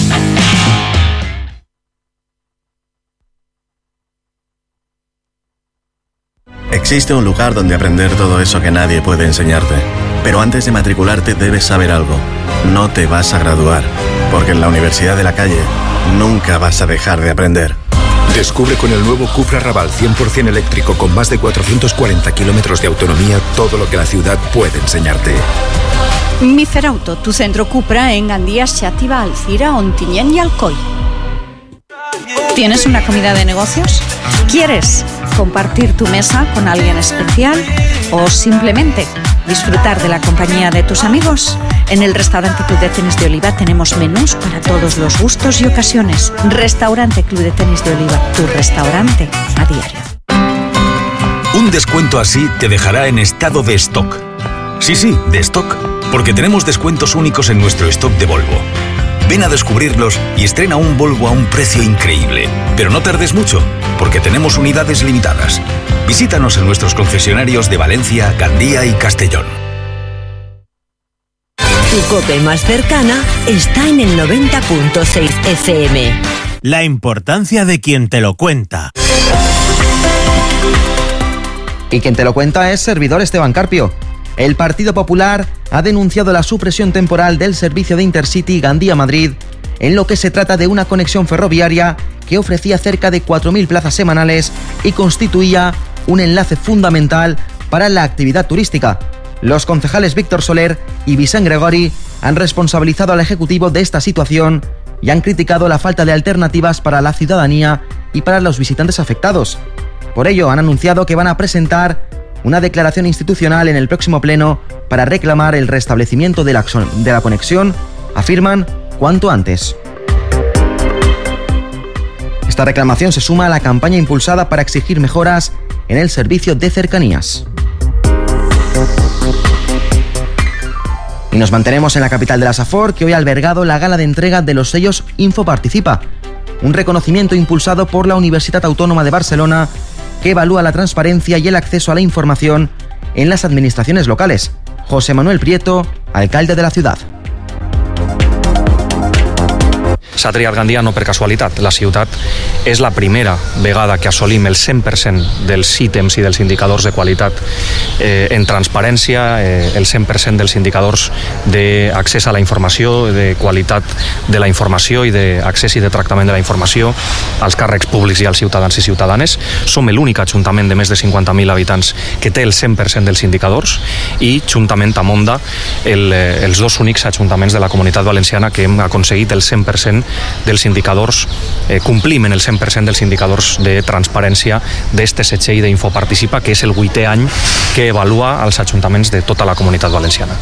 Speaker 3: Existe un lugar donde aprender todo eso que nadie puede enseñarte. Pero antes de matricularte debes saber algo. No te vas a graduar, porque en la Universidad de la Calle nunca vas a dejar de aprender.
Speaker 7: Descubre con el nuevo Cupra Raval 100% eléctrico con más de 440 kilómetros de autonomía todo lo que la ciudad puede enseñarte.
Speaker 31: Micerauto, tu centro Cupra en Gandía, Xàtiva, Alcira, Ontinyent y Alcoi. ¿Tienes una comida de negocios? ¿Quieres compartir tu mesa con alguien especial o simplemente disfrutar de la compañía de tus amigos? En el Restaurante Club de Tenis de Oliva tenemos menús para todos los gustos y ocasiones. Restaurante Club de Tenis de Oliva, tu restaurante a diario.
Speaker 6: Un descuento así te dejará en estado de stock. Sí, de stock, porque tenemos descuentos únicos en nuestro stock de Volvo. Ven a descubrirlos y estrena un Volvo a un precio increíble. Pero no tardes mucho, porque tenemos unidades limitadas. Visítanos en nuestros concesionarios de Valencia, Gandía y Castellón.
Speaker 28: Tu COPE más cercana está en el 90.6 FM.
Speaker 29: La importancia de quien te lo cuenta.
Speaker 30: Y quien te lo cuenta es servidor Esteban Carpio. El Partido Popular ha denunciado la supresión temporal del servicio de Intercity Gandía-Madrid, en lo que se trata de una conexión ferroviaria que ofrecía cerca de 4.000 plazas semanales y constituía un enlace fundamental para la actividad turística. Los concejales Víctor Soler y Vicent Gregori han responsabilizado al Ejecutivo de esta situación y han criticado la falta de alternativas para la ciudadanía y para los visitantes afectados. Por ello, han anunciado que van a presentar una declaración institucional en el próximo pleno para reclamar el restablecimiento de la conexión, afirman, cuanto antes. Esta reclamación se suma a la campaña impulsada para exigir mejoras en el servicio de cercanías. Y nos mantenemos en la capital de la Safor, que hoy ha albergado la gala de entrega de los sellos Infoparticipa, un reconocimiento impulsado por la Universitat Autónoma de Barcelona que evalúa la transparencia y el acceso a la información en las administraciones locales. José Manuel Prieto, alcalde de la ciudad.
Speaker 8: S'ha triat Gandia no per casualitat. La ciutat és la primera vegada que assolim el 100% dels ítems i dels indicadors de qualitat en transparència, el 100% dels indicadors d'accés a la informació, de qualitat de la informació i d'accés i de tractament de la informació als càrrecs públics i als ciutadans i ciutadanes. Som l'únic ajuntament de més de 50.000 habitants que té el 100% dels indicadors i, juntament amb Onda, els dos únics ajuntaments de la Comunitat Valenciana que hem aconseguit el 100% dels indicadors, complim en el 100% dels indicadors de transparència d'este setxell d'Infoparticipa, que és el 8è any que evalua els ajuntaments de tota la Comunitat Valenciana.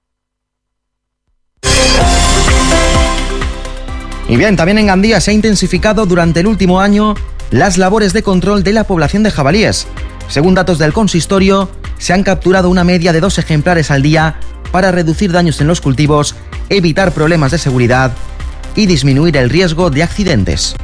Speaker 30: Y bien, también en Gandía se ha intensificado durante el último año las labores de control de la población de jabalíes. Según datos del consistorio, se han capturado una media de 2 ejemplares al día para reducir daños en los cultivos, evitar problemas de seguridad y disminuir el riesgo de accidentes.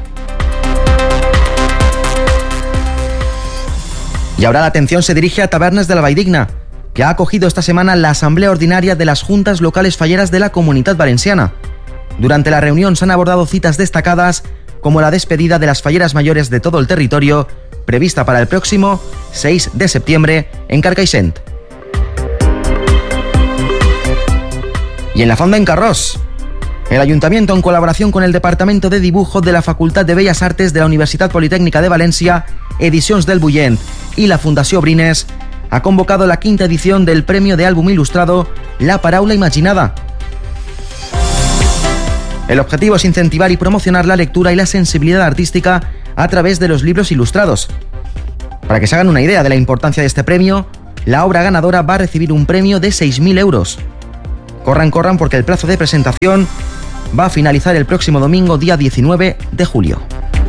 Speaker 30: Y ahora la atención se dirige a Tabernes de la Valldigna, que ha acogido esta semana la asamblea ordinaria de las Juntas Locales Falleras de la Comunitat Valenciana. Durante la reunión se han abordado citas destacadas como la despedida de las falleras mayores de todo el territorio, prevista para el próximo 6 de septiembre en Carcaixent. Y en la Fonda en Carrós, el Ayuntamiento, en colaboración con el Departamento de Dibujo de la Facultad de Bellas Artes de la Universitat Politécnica de Valencia, Edicions del Bullent y la Fundació Brines, ha convocado la 5ª edición del premio de álbum ilustrado La Paraula Imaginada. El objetivo es incentivar y promocionar la lectura y la sensibilidad artística a través de los libros ilustrados. Para que se hagan una idea de la importancia de este premio, la obra ganadora va a recibir un premio de 6.000 euros. Corran porque el plazo de presentación va a finalizar el próximo domingo, día 19 de julio.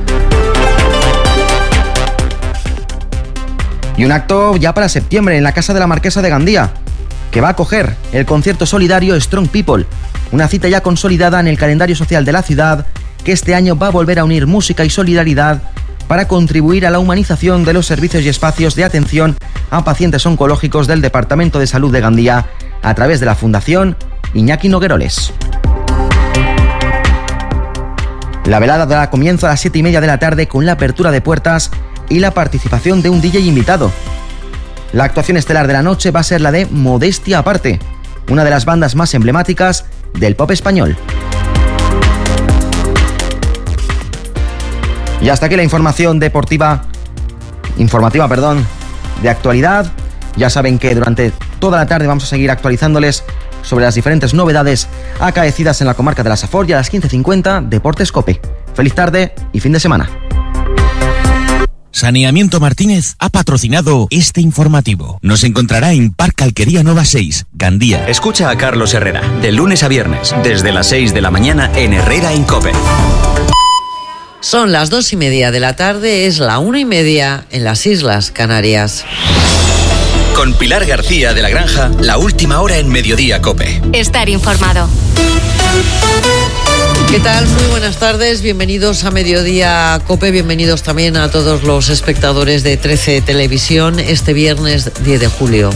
Speaker 30: Y un acto ya para septiembre en la Casa de la Marquesa de Gandía, que va a acoger el concierto solidario Strong People, una cita ya consolidada en el calendario social de la ciudad, que este año va a volver a unir música y solidaridad para contribuir a la humanización de los servicios y espacios de atención a pacientes oncológicos del Departamento de Salud de Gandía a través de la Fundación Iñaki Nogueroles. La velada dará comienzo a las 7:30 de la tarde con la apertura de puertas y la participación de un DJ invitado. La actuación estelar de la noche va a ser la de Modestia Aparte, una de las bandas más emblemáticas del pop español. Y hasta aquí la informativa, de actualidad. Ya saben que durante toda la tarde vamos a seguir actualizándoles sobre las diferentes novedades acaecidas en la comarca de la Safor, y a las 15:50 Deportes Cope. Feliz tarde y fin de semana.
Speaker 29: Saneamiento Martínez ha patrocinado este informativo. Nos encontrará en Parque Alquería Nova 6, Gandía.
Speaker 2: Escucha a Carlos Herrera, de lunes a viernes, desde las 6 de la mañana en Herrera en COPE.
Speaker 5: Son las 2:30 de la tarde, es la 1:30 en las Islas Canarias.
Speaker 2: Con Pilar García de la Granja, la última hora en Mediodía COPE.
Speaker 15: Estar informado.
Speaker 5: ¿Qué tal? Muy buenas tardes, bienvenidos a Mediodía COPE, bienvenidos también a todos los espectadores de 13 Televisión este viernes 10 de julio.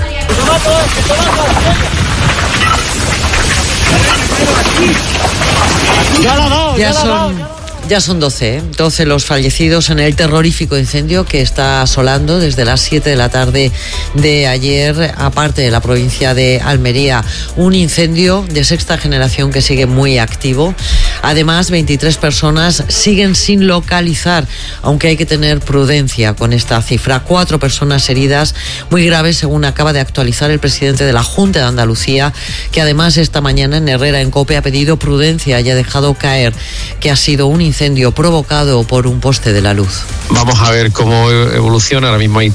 Speaker 5: Ya son 12 los fallecidos en el terrorífico incendio que está asolando desde las 7 de la tarde de ayer, aparte de la provincia de Almería. Un incendio de sexta generación que sigue muy activo. Además, 23 personas siguen sin localizar, aunque hay que tener prudencia con esta cifra. 4 personas heridas muy graves, según acaba de actualizar el presidente de la Junta de Andalucía, que además esta mañana en Herrera en COPE ha pedido prudencia y ha dejado caer que ha sido un incendio provocado por un poste de la luz.
Speaker 24: Vamos a ver cómo evoluciona. Ahora mismo hay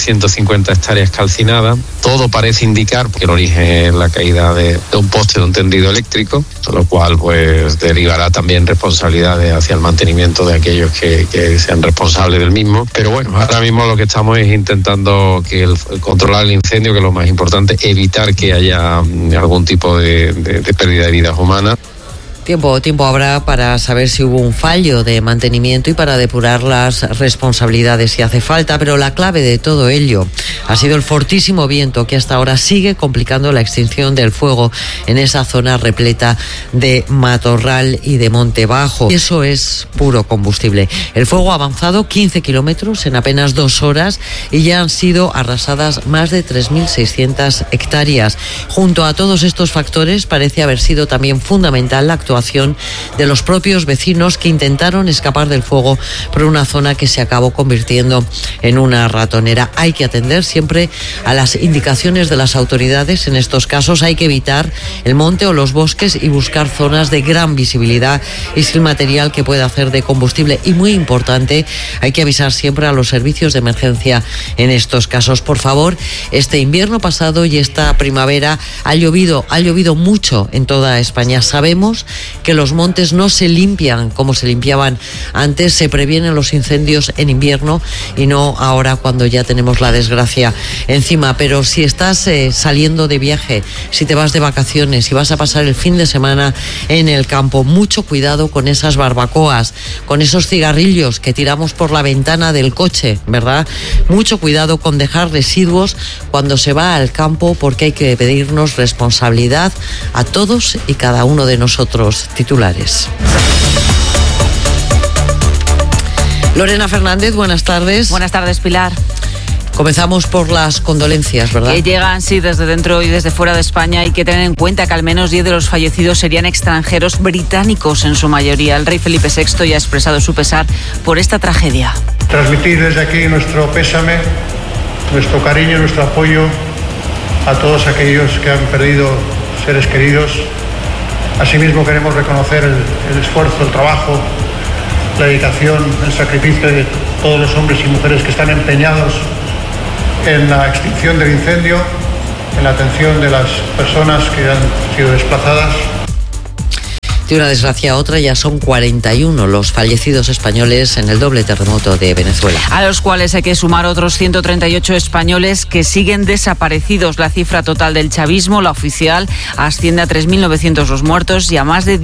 Speaker 24: 3.150 hectáreas calcinadas. Todo parece indicar que el origen es la caída de un poste de un tendido eléctrico, con lo cual pues derivará también responsabilidades hacia el mantenimiento de aquellos que sean responsables del mismo. Pero bueno, ahora mismo lo que estamos es intentando controlar el incendio, que es lo más importante, evitar que haya algún tipo de pérdida de vidas humanas.
Speaker 5: Tiempo habrá para saber si hubo un fallo de mantenimiento y para depurar las responsabilidades si hace falta, pero la clave de todo ello ha sido el fortísimo viento que hasta ahora sigue complicando la extinción del fuego en esa zona repleta de matorral y de monte bajo. Y eso es puro combustible. El fuego ha avanzado 15 kilómetros en apenas 2 horas y ya han sido arrasadas más de 3.600 hectáreas. Junto a todos estos factores parece haber sido también fundamental la actuación de los propios vecinos que intentaron escapar del fuego por una zona que se acabó convirtiendo en una ratonera. Hay que atender siempre a las indicaciones de las autoridades. En estos casos hay que evitar el monte o los bosques y buscar zonas de gran visibilidad y sin material que pueda hacer de combustible. Y muy importante, hay que avisar siempre a los servicios de emergencia en estos casos. Por favor, este invierno pasado y esta primavera ha llovido mucho en toda España. Sabemos que los montes no se limpian como se limpiaban antes, se previenen los incendios en invierno y no ahora cuando ya tenemos la desgracia encima. Pero si estás saliendo de viaje, si te vas de vacaciones, si vas a pasar el fin de semana en el campo, mucho cuidado con esas barbacoas, con esos cigarrillos que tiramos por la ventana del coche, ¿verdad? Mucho cuidado con dejar residuos cuando se va al campo, porque hay que pedirnos responsabilidad a todos y cada uno de nosotros. Titulares. Lorena Fernández, buenas tardes.
Speaker 4: Buenas tardes, Pilar.
Speaker 5: Comenzamos por las condolencias, ¿verdad?
Speaker 4: Que llegan, sí, desde dentro y desde fuera de España. Hay que tener en cuenta que al menos 10 de los fallecidos serían extranjeros, británicos en su mayoría. El rey Felipe VI ya ha expresado su pesar por esta tragedia.
Speaker 12: Transmitir desde aquí nuestro pésame, nuestro cariño, nuestro apoyo a todos aquellos que han perdido seres queridos. Asimismo queremos reconocer el esfuerzo, el trabajo, la dedicación, el sacrificio de todos los hombres y mujeres que están empeñados en la extinción del incendio, en la atención de las personas que han sido desplazadas.
Speaker 5: De una desgracia a otra, ya son 41 los fallecidos españoles en el doble terremoto de Venezuela.
Speaker 4: A los cuales hay que sumar otros 138 españoles que siguen desaparecidos. La cifra total del chavismo, la oficial, asciende a 3.900 los muertos y a más de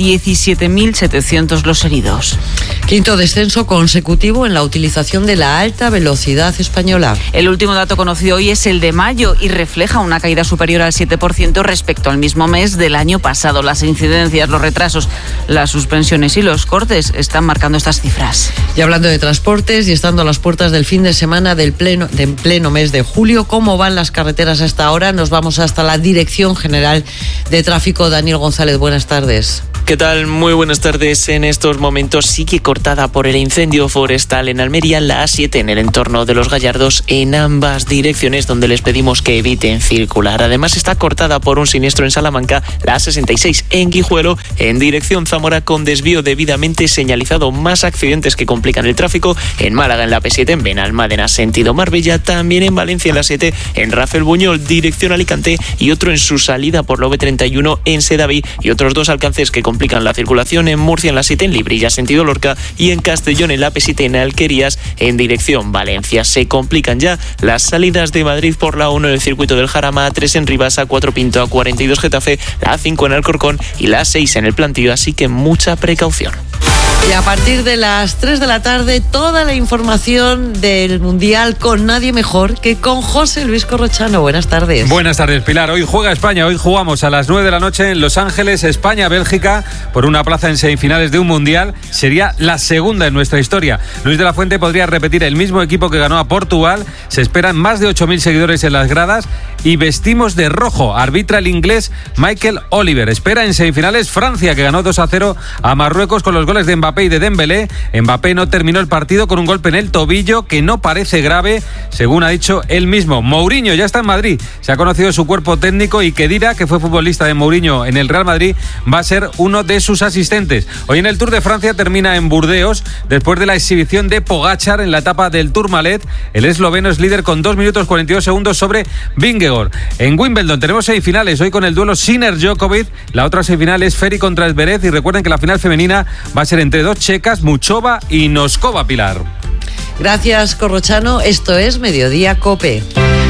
Speaker 4: 17.700 los heridos.
Speaker 5: Quinto descenso consecutivo en la utilización de la alta velocidad española.
Speaker 4: El último dato conocido hoy es el de mayo y refleja una caída superior al 7% respecto al mismo mes del año pasado. Las incidencias, los retrasos, las suspensiones y los cortes están marcando estas cifras.
Speaker 5: Y hablando de transportes y estando a las puertas del fin de semana del pleno mes de julio, ¿cómo van las carreteras hasta ahora? Nos vamos hasta la Dirección General de Tráfico. Daniel González, buenas tardes.
Speaker 13: ¿Qué tal? Muy buenas tardes. En estos momentos sigue cortada por el incendio forestal en Almería la A7 en el entorno de Los Gallardos en ambas direcciones, donde les pedimos que eviten circular. Además está cortada por un siniestro en Salamanca la A66 en Guijuelo en dirección Zamora con desvío debidamente señalizado. Más accidentes que complican el tráfico en Málaga en la P7 en Benalmádena sentido Marbella, también en Valencia en la 7 en Rafael Buñol dirección Alicante y otro en su salida por la V31 en Sedaví y otros dos alcances que complican la circulación en Murcia en la 7 en Librilla sentido Lorca y en Castellón en la P7 en Alquerías en dirección Valencia. Se complican ya las salidas de Madrid por la 1 en el circuito del Jarama, A3 en Rivas, A4 Pinto, A42 Getafe, la A5 en Alcorcón y la A6 en el Plantío, así que mucha precaución.
Speaker 5: Y a partir de las 3 de la tarde, toda la información del Mundial con nadie mejor que con José Luis Corrochano. Buenas tardes.
Speaker 14: Buenas tardes, Pilar. Hoy juega España. Hoy jugamos a las 9 de la noche en Los Ángeles, España-Bélgica, por una plaza en semifinales de un Mundial. Sería la segunda en nuestra historia. Luis de la Fuente podría repetir el mismo equipo que ganó a Portugal. Se esperan más de 8.000 seguidores en las gradas y vestimos de rojo. Arbitra el inglés Michael Oliver. Espera en semifinales Francia, que ganó 2-0 a Marruecos con los goles de Mbappé y de Dembélé. Mbappé no terminó el partido con un golpe en el tobillo que no parece grave, según ha dicho él mismo. Mourinho ya está en Madrid. Se ha conocido su cuerpo técnico y Khedira, que fue futbolista de Mourinho en el Real Madrid, va a ser uno de sus asistentes. Hoy en el Tour de Francia termina en Burdeos después de la exhibición de Pogačar en la etapa del Tourmalet. El esloveno es líder con 2 minutos 42 segundos sobre Vingegaard. En Wimbledon tenemos semifinales hoy con el duelo Sinner-Djokovic. La otra semifinal es Ferry contra Zverev y recuerden que la final femenina va a ser entre dos checas, Muchova y Noskova, Pilar.
Speaker 5: Gracias, Corrochano. Esto es Mediodía COPE.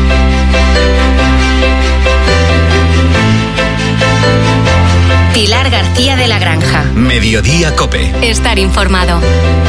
Speaker 15: Pilar García de la Granja.
Speaker 2: Mediodía COPE.
Speaker 15: Estar informado.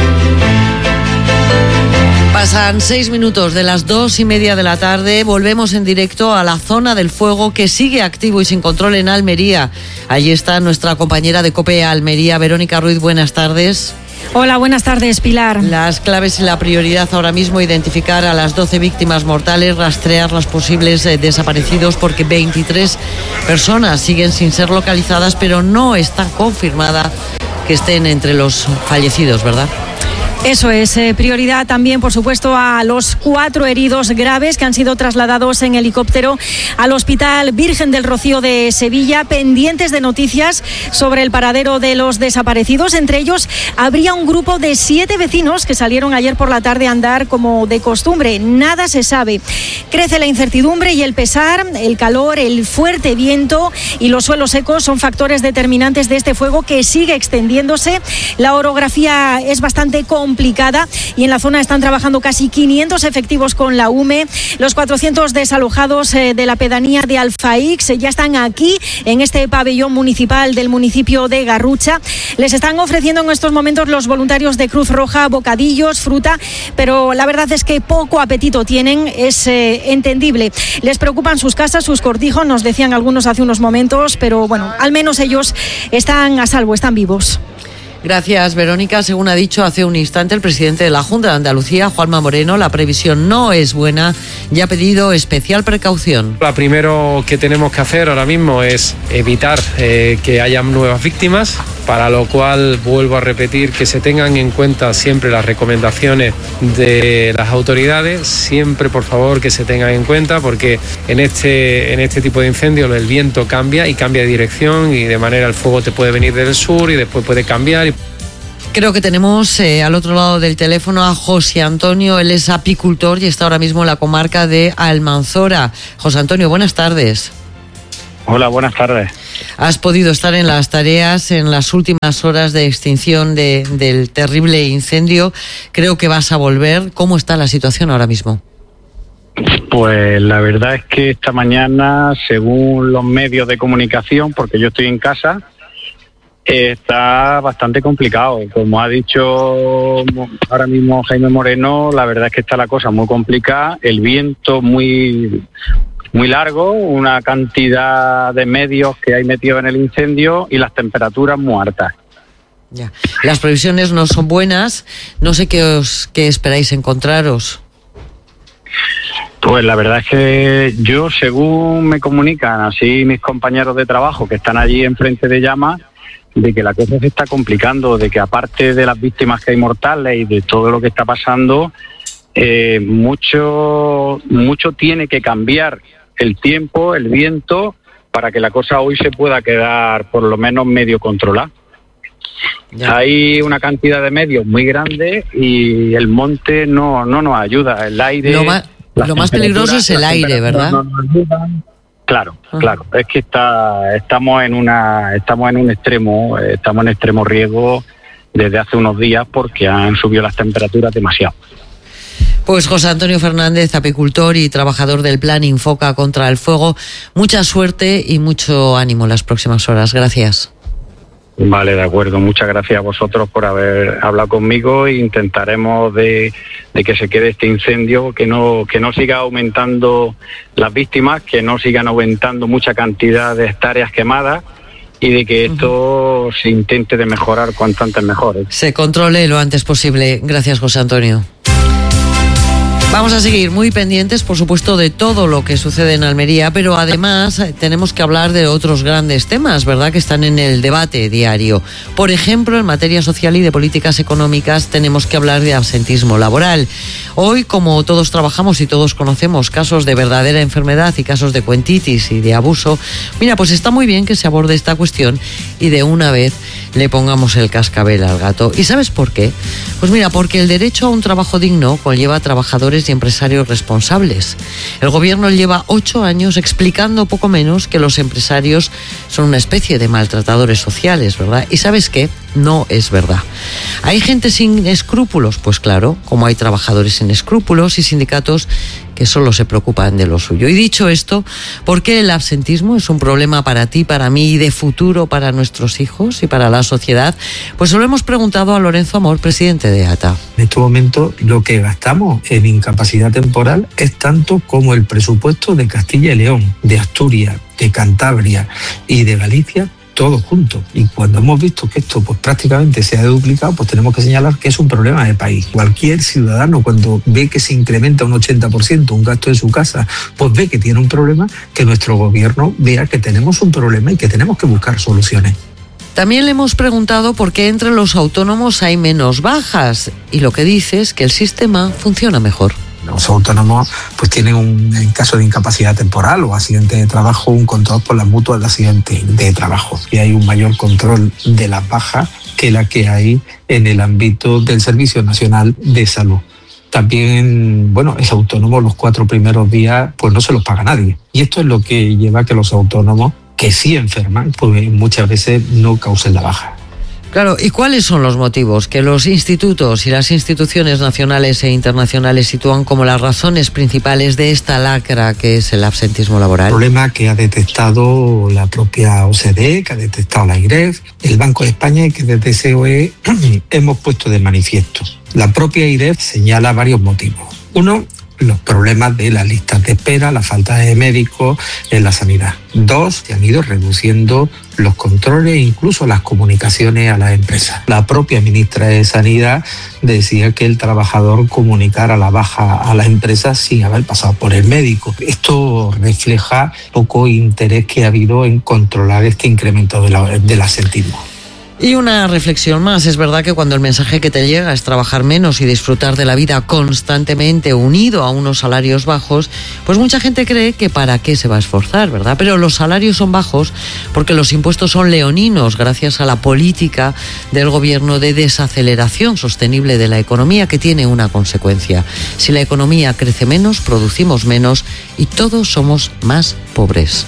Speaker 5: Pasan 6 minutos de las 2:30 de la tarde. Volvemos en directo a la zona del fuego que sigue activo y sin control en Almería. Allí está nuestra compañera de COPE Almería, Verónica Ruiz. Buenas tardes.
Speaker 16: Hola, buenas tardes, Pilar.
Speaker 5: Las claves y la prioridad ahora mismo: identificar a las 12 víctimas mortales, rastrear los posibles desaparecidos, porque 23 personas siguen sin ser localizadas, pero no está confirmada que estén entre los fallecidos, ¿verdad?
Speaker 16: Eso es, prioridad también, por supuesto, a los 4 heridos graves que han sido trasladados en helicóptero al Hospital Virgen del Rocío de Sevilla, pendientes de noticias sobre el paradero de los desaparecidos. Entre ellos habría un grupo de 7 vecinos que salieron ayer por la tarde a andar como de costumbre. Nada se sabe. Crece la incertidumbre y el pesar, el calor, el fuerte viento y los suelos secos son factores determinantes de este fuego que sigue extendiéndose. La orografía es bastante complicada y en la zona están trabajando casi 500 efectivos con la UME. Los 400 desalojados de la pedanía de Alfaix ya están aquí en este pabellón municipal del municipio de Garrucha. Les están ofreciendo en estos momentos los voluntarios de Cruz Roja bocadillos, fruta, pero la verdad es que poco apetito tienen, es entendible. Les preocupan sus casas, sus cortijos, nos decían algunos hace unos momentos, pero bueno, al menos ellos están a salvo, están vivos.
Speaker 5: Gracias, Verónica. Según ha dicho hace un instante el presidente de la Junta de Andalucía, Juanma Moreno, la previsión no es buena y ha pedido especial precaución.
Speaker 24: Lo primero que tenemos que hacer ahora mismo es evitar que haya nuevas víctimas, para lo cual vuelvo a repetir que se tengan en cuenta siempre las recomendaciones de las autoridades, siempre por favor que se tengan en cuenta, porque en este tipo de incendios el viento cambia y cambia de dirección y de manera el fuego te puede venir del sur y después puede cambiar.
Speaker 5: Creo que tenemos al otro lado del teléfono a José Antonio. Él es apicultor y está ahora mismo en la comarca de Almanzora. José Antonio, buenas tardes.
Speaker 9: Hola, buenas tardes.
Speaker 5: Has podido estar en las tareas en las últimas horas de extinción del terrible incendio. Creo que vas a volver. ¿Cómo está la situación ahora mismo?
Speaker 9: Pues la verdad es que esta mañana, según los medios de comunicación, porque yo estoy en casa, está bastante complicado. Como ha dicho ahora mismo Jaime Moreno, la verdad es que está la cosa muy complicada, el viento muy largo, una cantidad de medios que hay metido en el incendio y las temperaturas muy altas.
Speaker 5: Ya. Las previsiones no son buenas. No sé qué esperáis encontraros.
Speaker 9: Pues la verdad es que yo, según me comunican así mis compañeros de trabajo que están allí enfrente de llamas, de que la cosa se está complicando, de que aparte de las víctimas que hay mortales y de todo lo que está pasando, mucho tiene que cambiar el tiempo, el viento, para que la cosa hoy se pueda quedar por lo menos medio controlada. Ya. Hay una cantidad de medios muy grande y el monte no nos ayuda, el aire...
Speaker 5: Lo más peligroso es el aire, ¿verdad?
Speaker 9: No nos ayudan. Claro, es que estamos en un extremo riesgo desde hace unos días porque han subido las temperaturas demasiado.
Speaker 5: Pues José Antonio Fernández, apicultor y trabajador del Plan Infoca contra el Fuego, mucha suerte y mucho ánimo en las próximas horas. Gracias.
Speaker 9: Vale, de acuerdo. Muchas gracias a vosotros por haber hablado conmigo e intentaremos de que se quede este incendio, que no siga aumentando las víctimas, que no sigan aumentando mucha cantidad de hectáreas quemadas y de que esto se intente de mejorar cuanto antes mejor.
Speaker 5: Se controle lo antes posible. Gracias, José Antonio. Vamos a seguir muy pendientes, por supuesto, de todo lo que sucede en Almería, pero además tenemos que hablar de otros grandes temas, ¿verdad?, que están en el debate diario. Por ejemplo, en materia social y de políticas económicas tenemos que hablar de absentismo laboral. Hoy, como todos trabajamos y todos conocemos casos de verdadera enfermedad y casos de cuentitis y de abuso, mira, pues está muy bien que se aborde esta cuestión y de una vez le pongamos el cascabel al gato. ¿Y sabes por qué? Pues mira, porque el derecho a un trabajo digno conlleva a trabajadores y empresarios responsables. El gobierno lleva 8 años explicando poco menos que los empresarios son una especie de maltratadores sociales, ¿verdad? ¿Y sabes qué? No es verdad. ¿Hay gente sin escrúpulos? Pues claro, como hay trabajadores sin escrúpulos y sindicatos que solo se preocupan de lo suyo. Y dicho esto, ¿por qué el absentismo es un problema para ti, para mí y de futuro para nuestros hijos y para la sociedad? Pues se lo hemos preguntado a Lorenzo Amor, presidente de ATA.
Speaker 10: En este momento lo que gastamos en incapacidad temporal es tanto como el presupuesto de Castilla y León, de Asturias, de Cantabria y de Galicia, todos juntos. Y cuando hemos visto que esto pues prácticamente se ha duplicado, pues tenemos que señalar que es un problema de país. Cualquier ciudadano, cuando ve que se incrementa un 80% un gasto de su casa, pues ve que tiene un problema, que nuestro gobierno vea que tenemos un problema y que tenemos que buscar soluciones.
Speaker 5: También le hemos preguntado por qué entre los autónomos hay menos bajas y lo que dice es que el sistema funciona mejor.
Speaker 10: Los autónomos pues tienen en caso de incapacidad temporal o accidente de trabajo, un control por las mutuas de accidente de trabajo. Y hay un mayor control de las bajas que la que hay en el ámbito del Servicio Nacional de Salud. También, es autónomo los 4 primeros días, pues no se los paga nadie. Y esto es lo que lleva a que los autónomos que sí enferman, pues muchas veces no causen la baja.
Speaker 5: Claro, ¿y cuáles son los motivos que los institutos y las instituciones nacionales e internacionales sitúan como las razones principales de esta lacra que es el absentismo laboral?
Speaker 10: El problema que ha detectado la propia OCDE, que ha detectado la IREF, el Banco de España y que desde COE hemos puesto de manifiesto. La propia IREF señala varios motivos. Uno, los problemas de las listas de espera, la falta de médicos en la sanidad. 2, se han ido reduciendo los controles e incluso las comunicaciones a las empresas. La propia ministra de Sanidad decía que el trabajador comunicara la baja a las empresas sin haber pasado por el médico. Esto refleja poco interés que ha habido en controlar este incremento del absentismo.
Speaker 5: Y una reflexión más, es verdad que cuando el mensaje que te llega es trabajar menos y disfrutar de la vida constantemente unido a unos salarios bajos, pues mucha gente cree que para qué se va a esforzar, ¿verdad? Pero los salarios son bajos porque los impuestos son leoninos gracias a la política del gobierno de desaceleración sostenible de la economía que tiene una consecuencia. Si la economía crece menos, producimos menos y todos somos más pobres.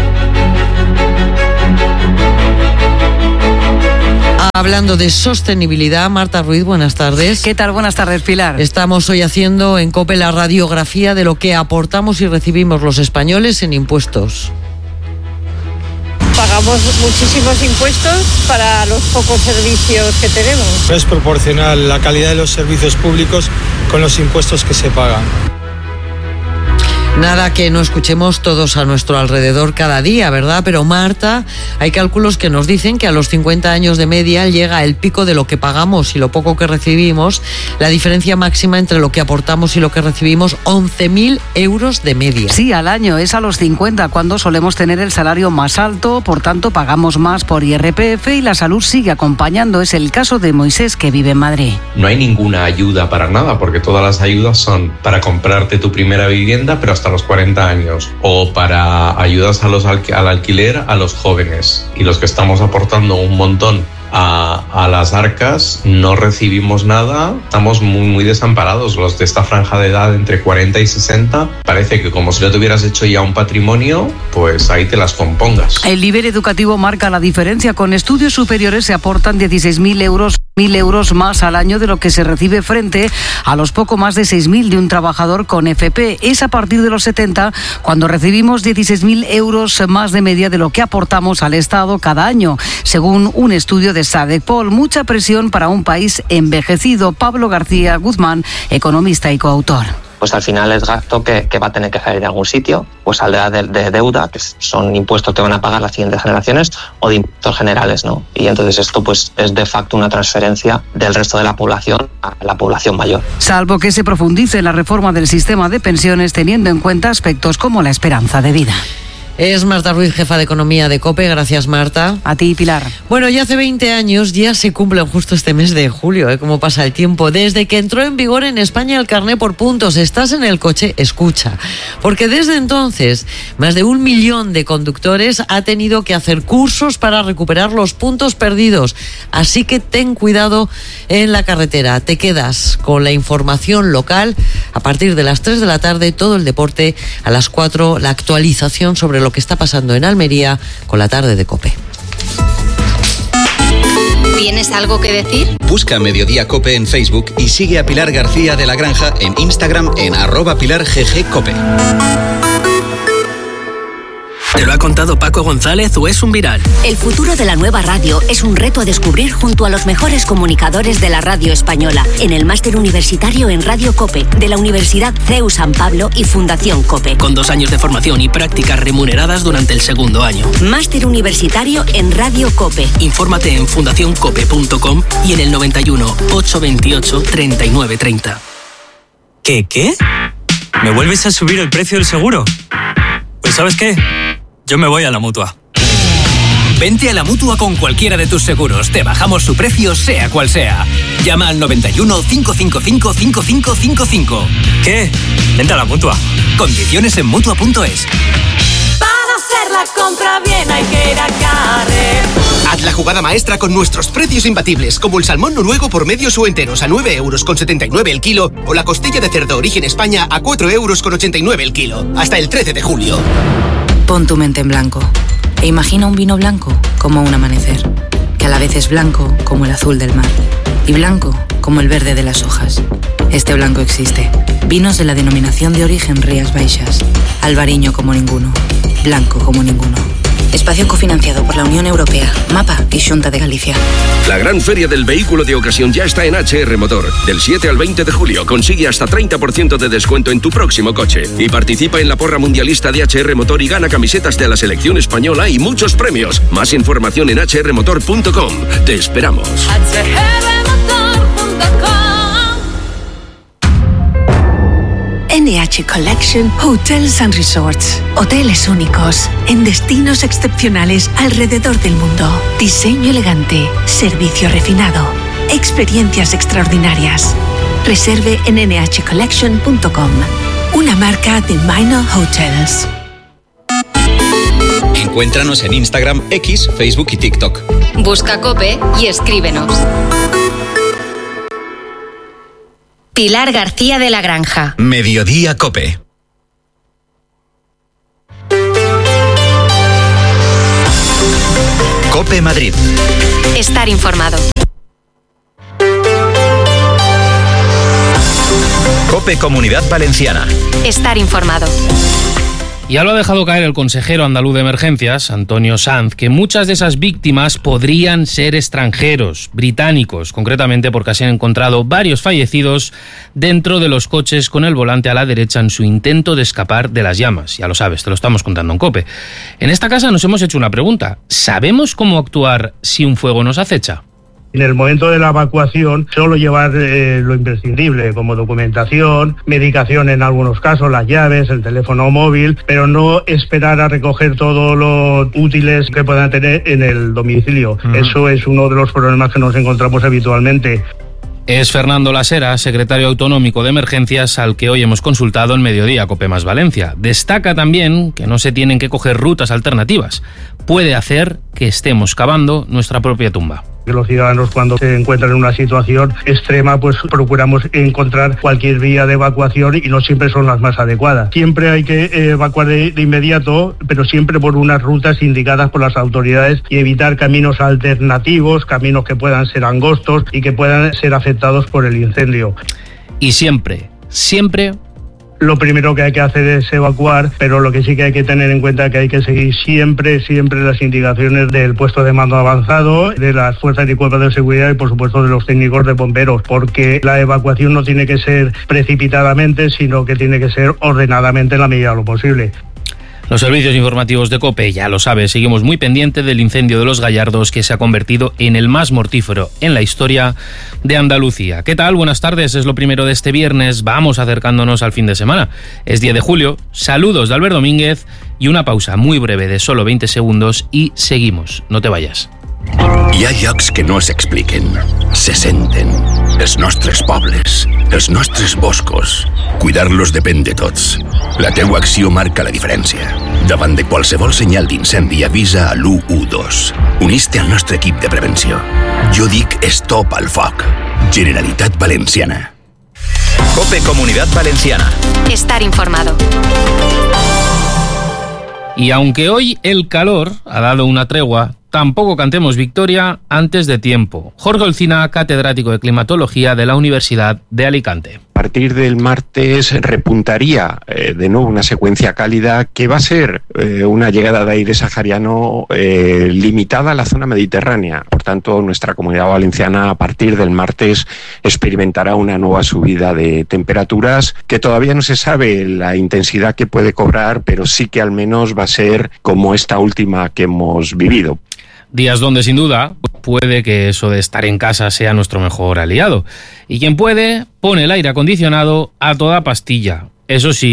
Speaker 5: Hablando de sostenibilidad, Marta Ruiz, buenas tardes.
Speaker 11: ¿Qué tal? Buenas tardes, Pilar.
Speaker 5: Estamos hoy haciendo en COPE la radiografía de lo que aportamos y recibimos los españoles en impuestos.
Speaker 17: Pagamos muchísimos impuestos para los pocos servicios que tenemos.
Speaker 18: No es proporcional la calidad de los servicios públicos con los impuestos que se pagan.
Speaker 5: Nada que no escuchemos todos a nuestro alrededor cada día, ¿verdad? Pero Marta, hay cálculos que nos dicen que a los 50 años de media llega el pico de lo que pagamos y lo poco que recibimos, la diferencia máxima entre lo que aportamos y lo que recibimos, 11.000 euros de media.
Speaker 11: Sí, al año, es a los 50 cuando solemos tener el salario más alto, por tanto pagamos más por IRPF y la salud sigue acompañando. Es el caso de Moisés, que vive en Madrid.
Speaker 19: No hay ninguna ayuda para nada, porque todas las ayudas son para comprarte tu primera vivienda, pero hasta los 40 años, o para ayudas al alquiler a los jóvenes, y los que estamos aportando un montón a las arcas no recibimos nada, estamos muy desamparados. Los de esta franja de edad entre 40 y 60 parece que como si no te hubieras hecho ya un patrimonio, pues ahí te las compongas.
Speaker 11: El nivel educativo marca la diferencia. Con estudios superiores se aportan 16.000 euros, 1.000 euros más al año de lo que se recibe frente a los poco más de 6.000 de un trabajador con FP. Es a partir de los 70 cuando recibimos 16.000 euros más de media de lo que aportamos al Estado cada año, según un estudio de Sadepol. Mucha presión para un país envejecido. Pablo García Guzmán, economista y coautor.
Speaker 20: Pues al final es gasto que va a tener que salir de algún sitio, pues saldrá de deuda, que son impuestos que van a pagar las siguientes generaciones, o de impuestos generales, ¿no? Y entonces esto pues es de facto una transferencia del resto de la población a la población mayor.
Speaker 11: Salvo que se profundice en la reforma del sistema de pensiones teniendo en cuenta aspectos como la esperanza de vida.
Speaker 5: Es Marta Ruiz, jefa de Economía de COPE. Gracias, Marta.
Speaker 11: A ti, Pilar.
Speaker 5: Bueno, ya hace 20 años, ya se cumplen justo este mes de julio, cómo pasa el tiempo, desde que entró en vigor en España el carné por puntos. Estás en el coche, escucha. Porque desde entonces, más de 1 millón de conductores ha tenido que hacer cursos para recuperar los puntos perdidos. Así que ten cuidado en la carretera. Te quedas con la información local. A partir de las 3 de la tarde, todo el deporte. A las 4, la actualización sobre lo que está pasando en Almería con la tarde de COPE.
Speaker 15: ¿Tienes algo que decir?
Speaker 2: Busca Mediodía COPE en Facebook y sigue a Pilar García de la Granja en Instagram en @PilarGGCope.
Speaker 21: ¿Te lo ha contado Paco González o es un viral?
Speaker 28: El futuro de la nueva radio es un reto a descubrir junto a los mejores comunicadores de la radio española en el máster universitario en Radio COPE de la Universidad CEU San Pablo y Fundación COPE.
Speaker 21: Con 2 años de formación y prácticas remuneradas durante el segundo año.
Speaker 28: Máster universitario en Radio COPE.
Speaker 21: Infórmate en fundacioncope.com y en el 91 828 3930.
Speaker 22: ¿Qué? ¿Me vuelves a subir el precio del seguro? Pues ¿sabes qué? Yo me voy a la Mutua.
Speaker 21: Vente a la Mutua con cualquiera de tus seguros. Te bajamos su precio, sea cual sea. Llama al 91 555 5555.
Speaker 22: ¿Qué? Vente a la Mutua.
Speaker 21: Condiciones en Mutua.es.
Speaker 1: Para hacer la compra bien hay que ir a Carrefour.
Speaker 3: Haz la jugada maestra con nuestros precios imbatibles, como el salmón noruego por medios o enteros a 9,79 € el kilo, o la costilla de cerdo origen España a 4,89 € el kilo, hasta el 13 de julio.
Speaker 6: Pon tu mente en blanco e imagina un vino blanco como un amanecer, que a la vez es blanco como el azul del mar y blanco como el verde de las hojas. Este blanco existe. Vinos de la denominación de origen Rías Baixas. Albariño como ninguno. Blanco como ninguno. Espacio cofinanciado por la Unión Europea, MAPA y Xunta de Galicia.
Speaker 7: La gran feria del vehículo de ocasión ya está en HR Motor. Del 7 al 20 de julio consigue hasta 30% de descuento en tu próximo coche. Y participa en la porra mundialista de HR Motor y gana camisetas de la selección española y muchos premios. Más información en hrmotor.com. Te esperamos.
Speaker 8: NH Collection Hotels and Resorts. Hoteles únicos en destinos excepcionales alrededor del mundo. Diseño elegante, servicio refinado, experiencias extraordinarias. Reserve en nhcollection.com. Una marca de Minor Hotels.
Speaker 2: Encuéntranos en Instagram, X, Facebook y TikTok.
Speaker 15: Busca COPE y escríbenos. Pilar García de la Granja.
Speaker 2: Mediodía COPE. COPE Madrid.
Speaker 15: Estar informado.
Speaker 2: COPE Comunidad Valenciana.
Speaker 15: Estar informado.
Speaker 23: Ya lo ha dejado caer el consejero andaluz de emergencias, Antonio Sanz, que muchas de esas víctimas podrían ser extranjeros, británicos, concretamente porque se han encontrado varios fallecidos dentro de los coches con el volante a la derecha en su intento de escapar de las llamas. Ya lo sabes, te lo estamos contando en COPE. En esta casa nos hemos hecho una pregunta. ¿Sabemos cómo actuar si un fuego nos acecha?
Speaker 25: En el momento de la evacuación, solo llevar lo imprescindible, como documentación, medicación en algunos casos, las llaves, el teléfono móvil, pero no esperar a recoger todos los útiles que puedan tener en el domicilio. Eso es uno de los problemas que nos encontramos habitualmente.
Speaker 23: Es Fernando Lasera, secretario autonómico de emergencias, al que hoy hemos consultado en Mediodía COPE más Valencia. Destaca también que no se tienen que coger rutas alternativas. Puede hacer que estemos cavando nuestra propia tumba.
Speaker 25: Que los ciudadanos, cuando se encuentran en una situación extrema, pues procuramos encontrar cualquier vía de evacuación y no siempre son las más adecuadas. Siempre hay que evacuar de inmediato, pero siempre por unas rutas indicadas por las autoridades y evitar caminos alternativos, caminos que puedan ser angostos y que puedan ser afectados por el incendio.
Speaker 23: Y siempre
Speaker 25: lo primero que hay que hacer es evacuar, pero lo que sí que hay que tener en cuenta es que hay que seguir siempre las indicaciones del puesto de mando avanzado, de las fuerzas y cuerpos de seguridad y por supuesto de los técnicos de bomberos, porque la evacuación no tiene que ser precipitadamente, sino que tiene que ser ordenadamente en la medida de lo posible.
Speaker 23: Los servicios informativos de COPE, ya lo sabes, seguimos muy pendientes del incendio de Los Gallardos, que se ha convertido en el más mortífero en la historia de Andalucía. ¿Qué tal? Buenas tardes, es lo primero de este viernes, vamos acercándonos al fin de semana. Es 10 de julio, saludos de Albert Domínguez y una pausa muy breve de solo 20 segundos y seguimos, no te vayas.
Speaker 26: Hi ha llocs que no s'expliquen, se senten. Els nostres pobles, els nostres boscos. Cuidar-los depèn de tots. La teua acció marca la diferència. Davant de qualsevol senyal d'incendi, avisa a l'112. Unís-te al nostre equip de prevenció. Jo dic stop al foc. Generalitat Valenciana.
Speaker 2: COPE Comunidad Valenciana.
Speaker 15: Estar informado.
Speaker 23: Y aunque hoy el calor ha dado una tregua, tampoco cantemos victoria antes de tiempo. Jorge Olcina, catedrático de climatología de la Universidad de Alicante.
Speaker 27: A partir del martes repuntaría de nuevo una secuencia cálida que va a ser una llegada de aire sahariano limitada a la zona mediterránea. Por tanto, nuestra comunidad valenciana a partir del martes experimentará una nueva subida de temperaturas que todavía no se sabe la intensidad que puede cobrar, pero sí que al menos va a ser como esta última que hemos vivido.
Speaker 23: Días donde, sin duda, puede que eso de estar en casa sea nuestro mejor aliado. Y quien puede, pone el aire acondicionado a toda pastilla. Eso sí,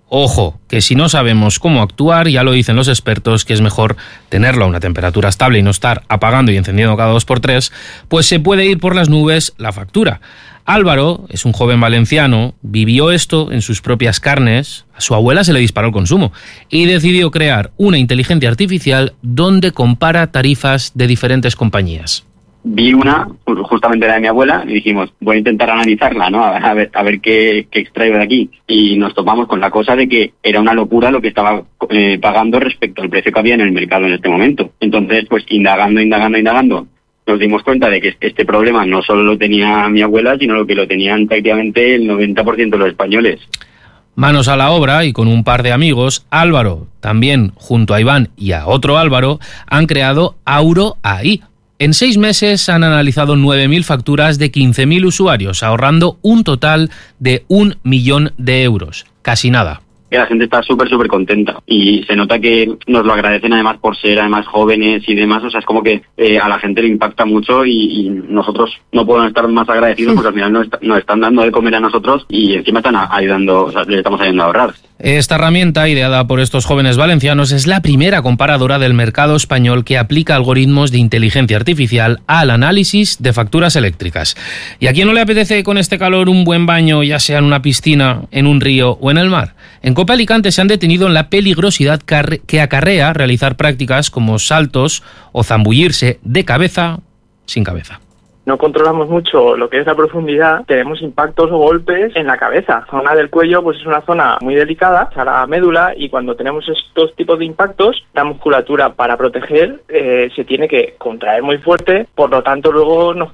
Speaker 23: Ojo, que si no sabemos cómo actuar, ya lo dicen los expertos, que es mejor tenerlo a una temperatura estable y no estar apagando y encendiendo cada 2x3, pues se puede ir por las nubes la factura. Álvaro es un joven valenciano, vivió esto en sus propias carnes, a su abuela se le disparó el consumo y decidió crear una inteligencia artificial donde compara tarifas de diferentes compañías.
Speaker 4: Vi una, justamente la de mi abuela, y dijimos, voy a intentar analizarla, ¿no? A ver qué extraigo de aquí. Y nos topamos con la cosa de que era una locura lo que estaba pagando respecto al precio que había en el mercado en este momento. Entonces, pues indagando, nos dimos cuenta de que este problema no solo lo tenía mi abuela, sino que lo tenían prácticamente el 90% de los españoles.
Speaker 23: Manos a la obra y con un par de amigos, Álvaro, también junto a Iván y a otro Álvaro, han creado Auro AI. En 6 meses han analizado 9.000 facturas de 15.000 usuarios, ahorrando un total de 1 millón de euros. Casi nada.
Speaker 4: Que la gente está súper contenta y se nota que nos lo agradecen además por ser además jóvenes y demás, o sea, es como que a la gente le impacta mucho y nosotros no podemos estar más agradecidos porque al final nos están dando de comer a nosotros y encima están ayudando, o sea, les estamos ayudando a ahorrar.
Speaker 23: Esta herramienta, ideada por estos jóvenes valencianos, es la primera comparadora del mercado español que aplica algoritmos de inteligencia artificial al análisis de facturas eléctricas. ¿Y a quién no le apetece con este calor un buen baño, ya sea en una piscina, en un río o en el mar? En Cope Alicante se han detenido en la peligrosidad que acarrea realizar prácticas como saltos o zambullirse de cabeza sin cabeza.
Speaker 9: No controlamos mucho lo que es la profundidad, tenemos impactos o golpes en la cabeza. La zona del cuello pues es una zona muy delicada, a la médula, y cuando tenemos estos tipos de impactos, la musculatura para proteger se tiene que contraer muy fuerte, por lo tanto luego nos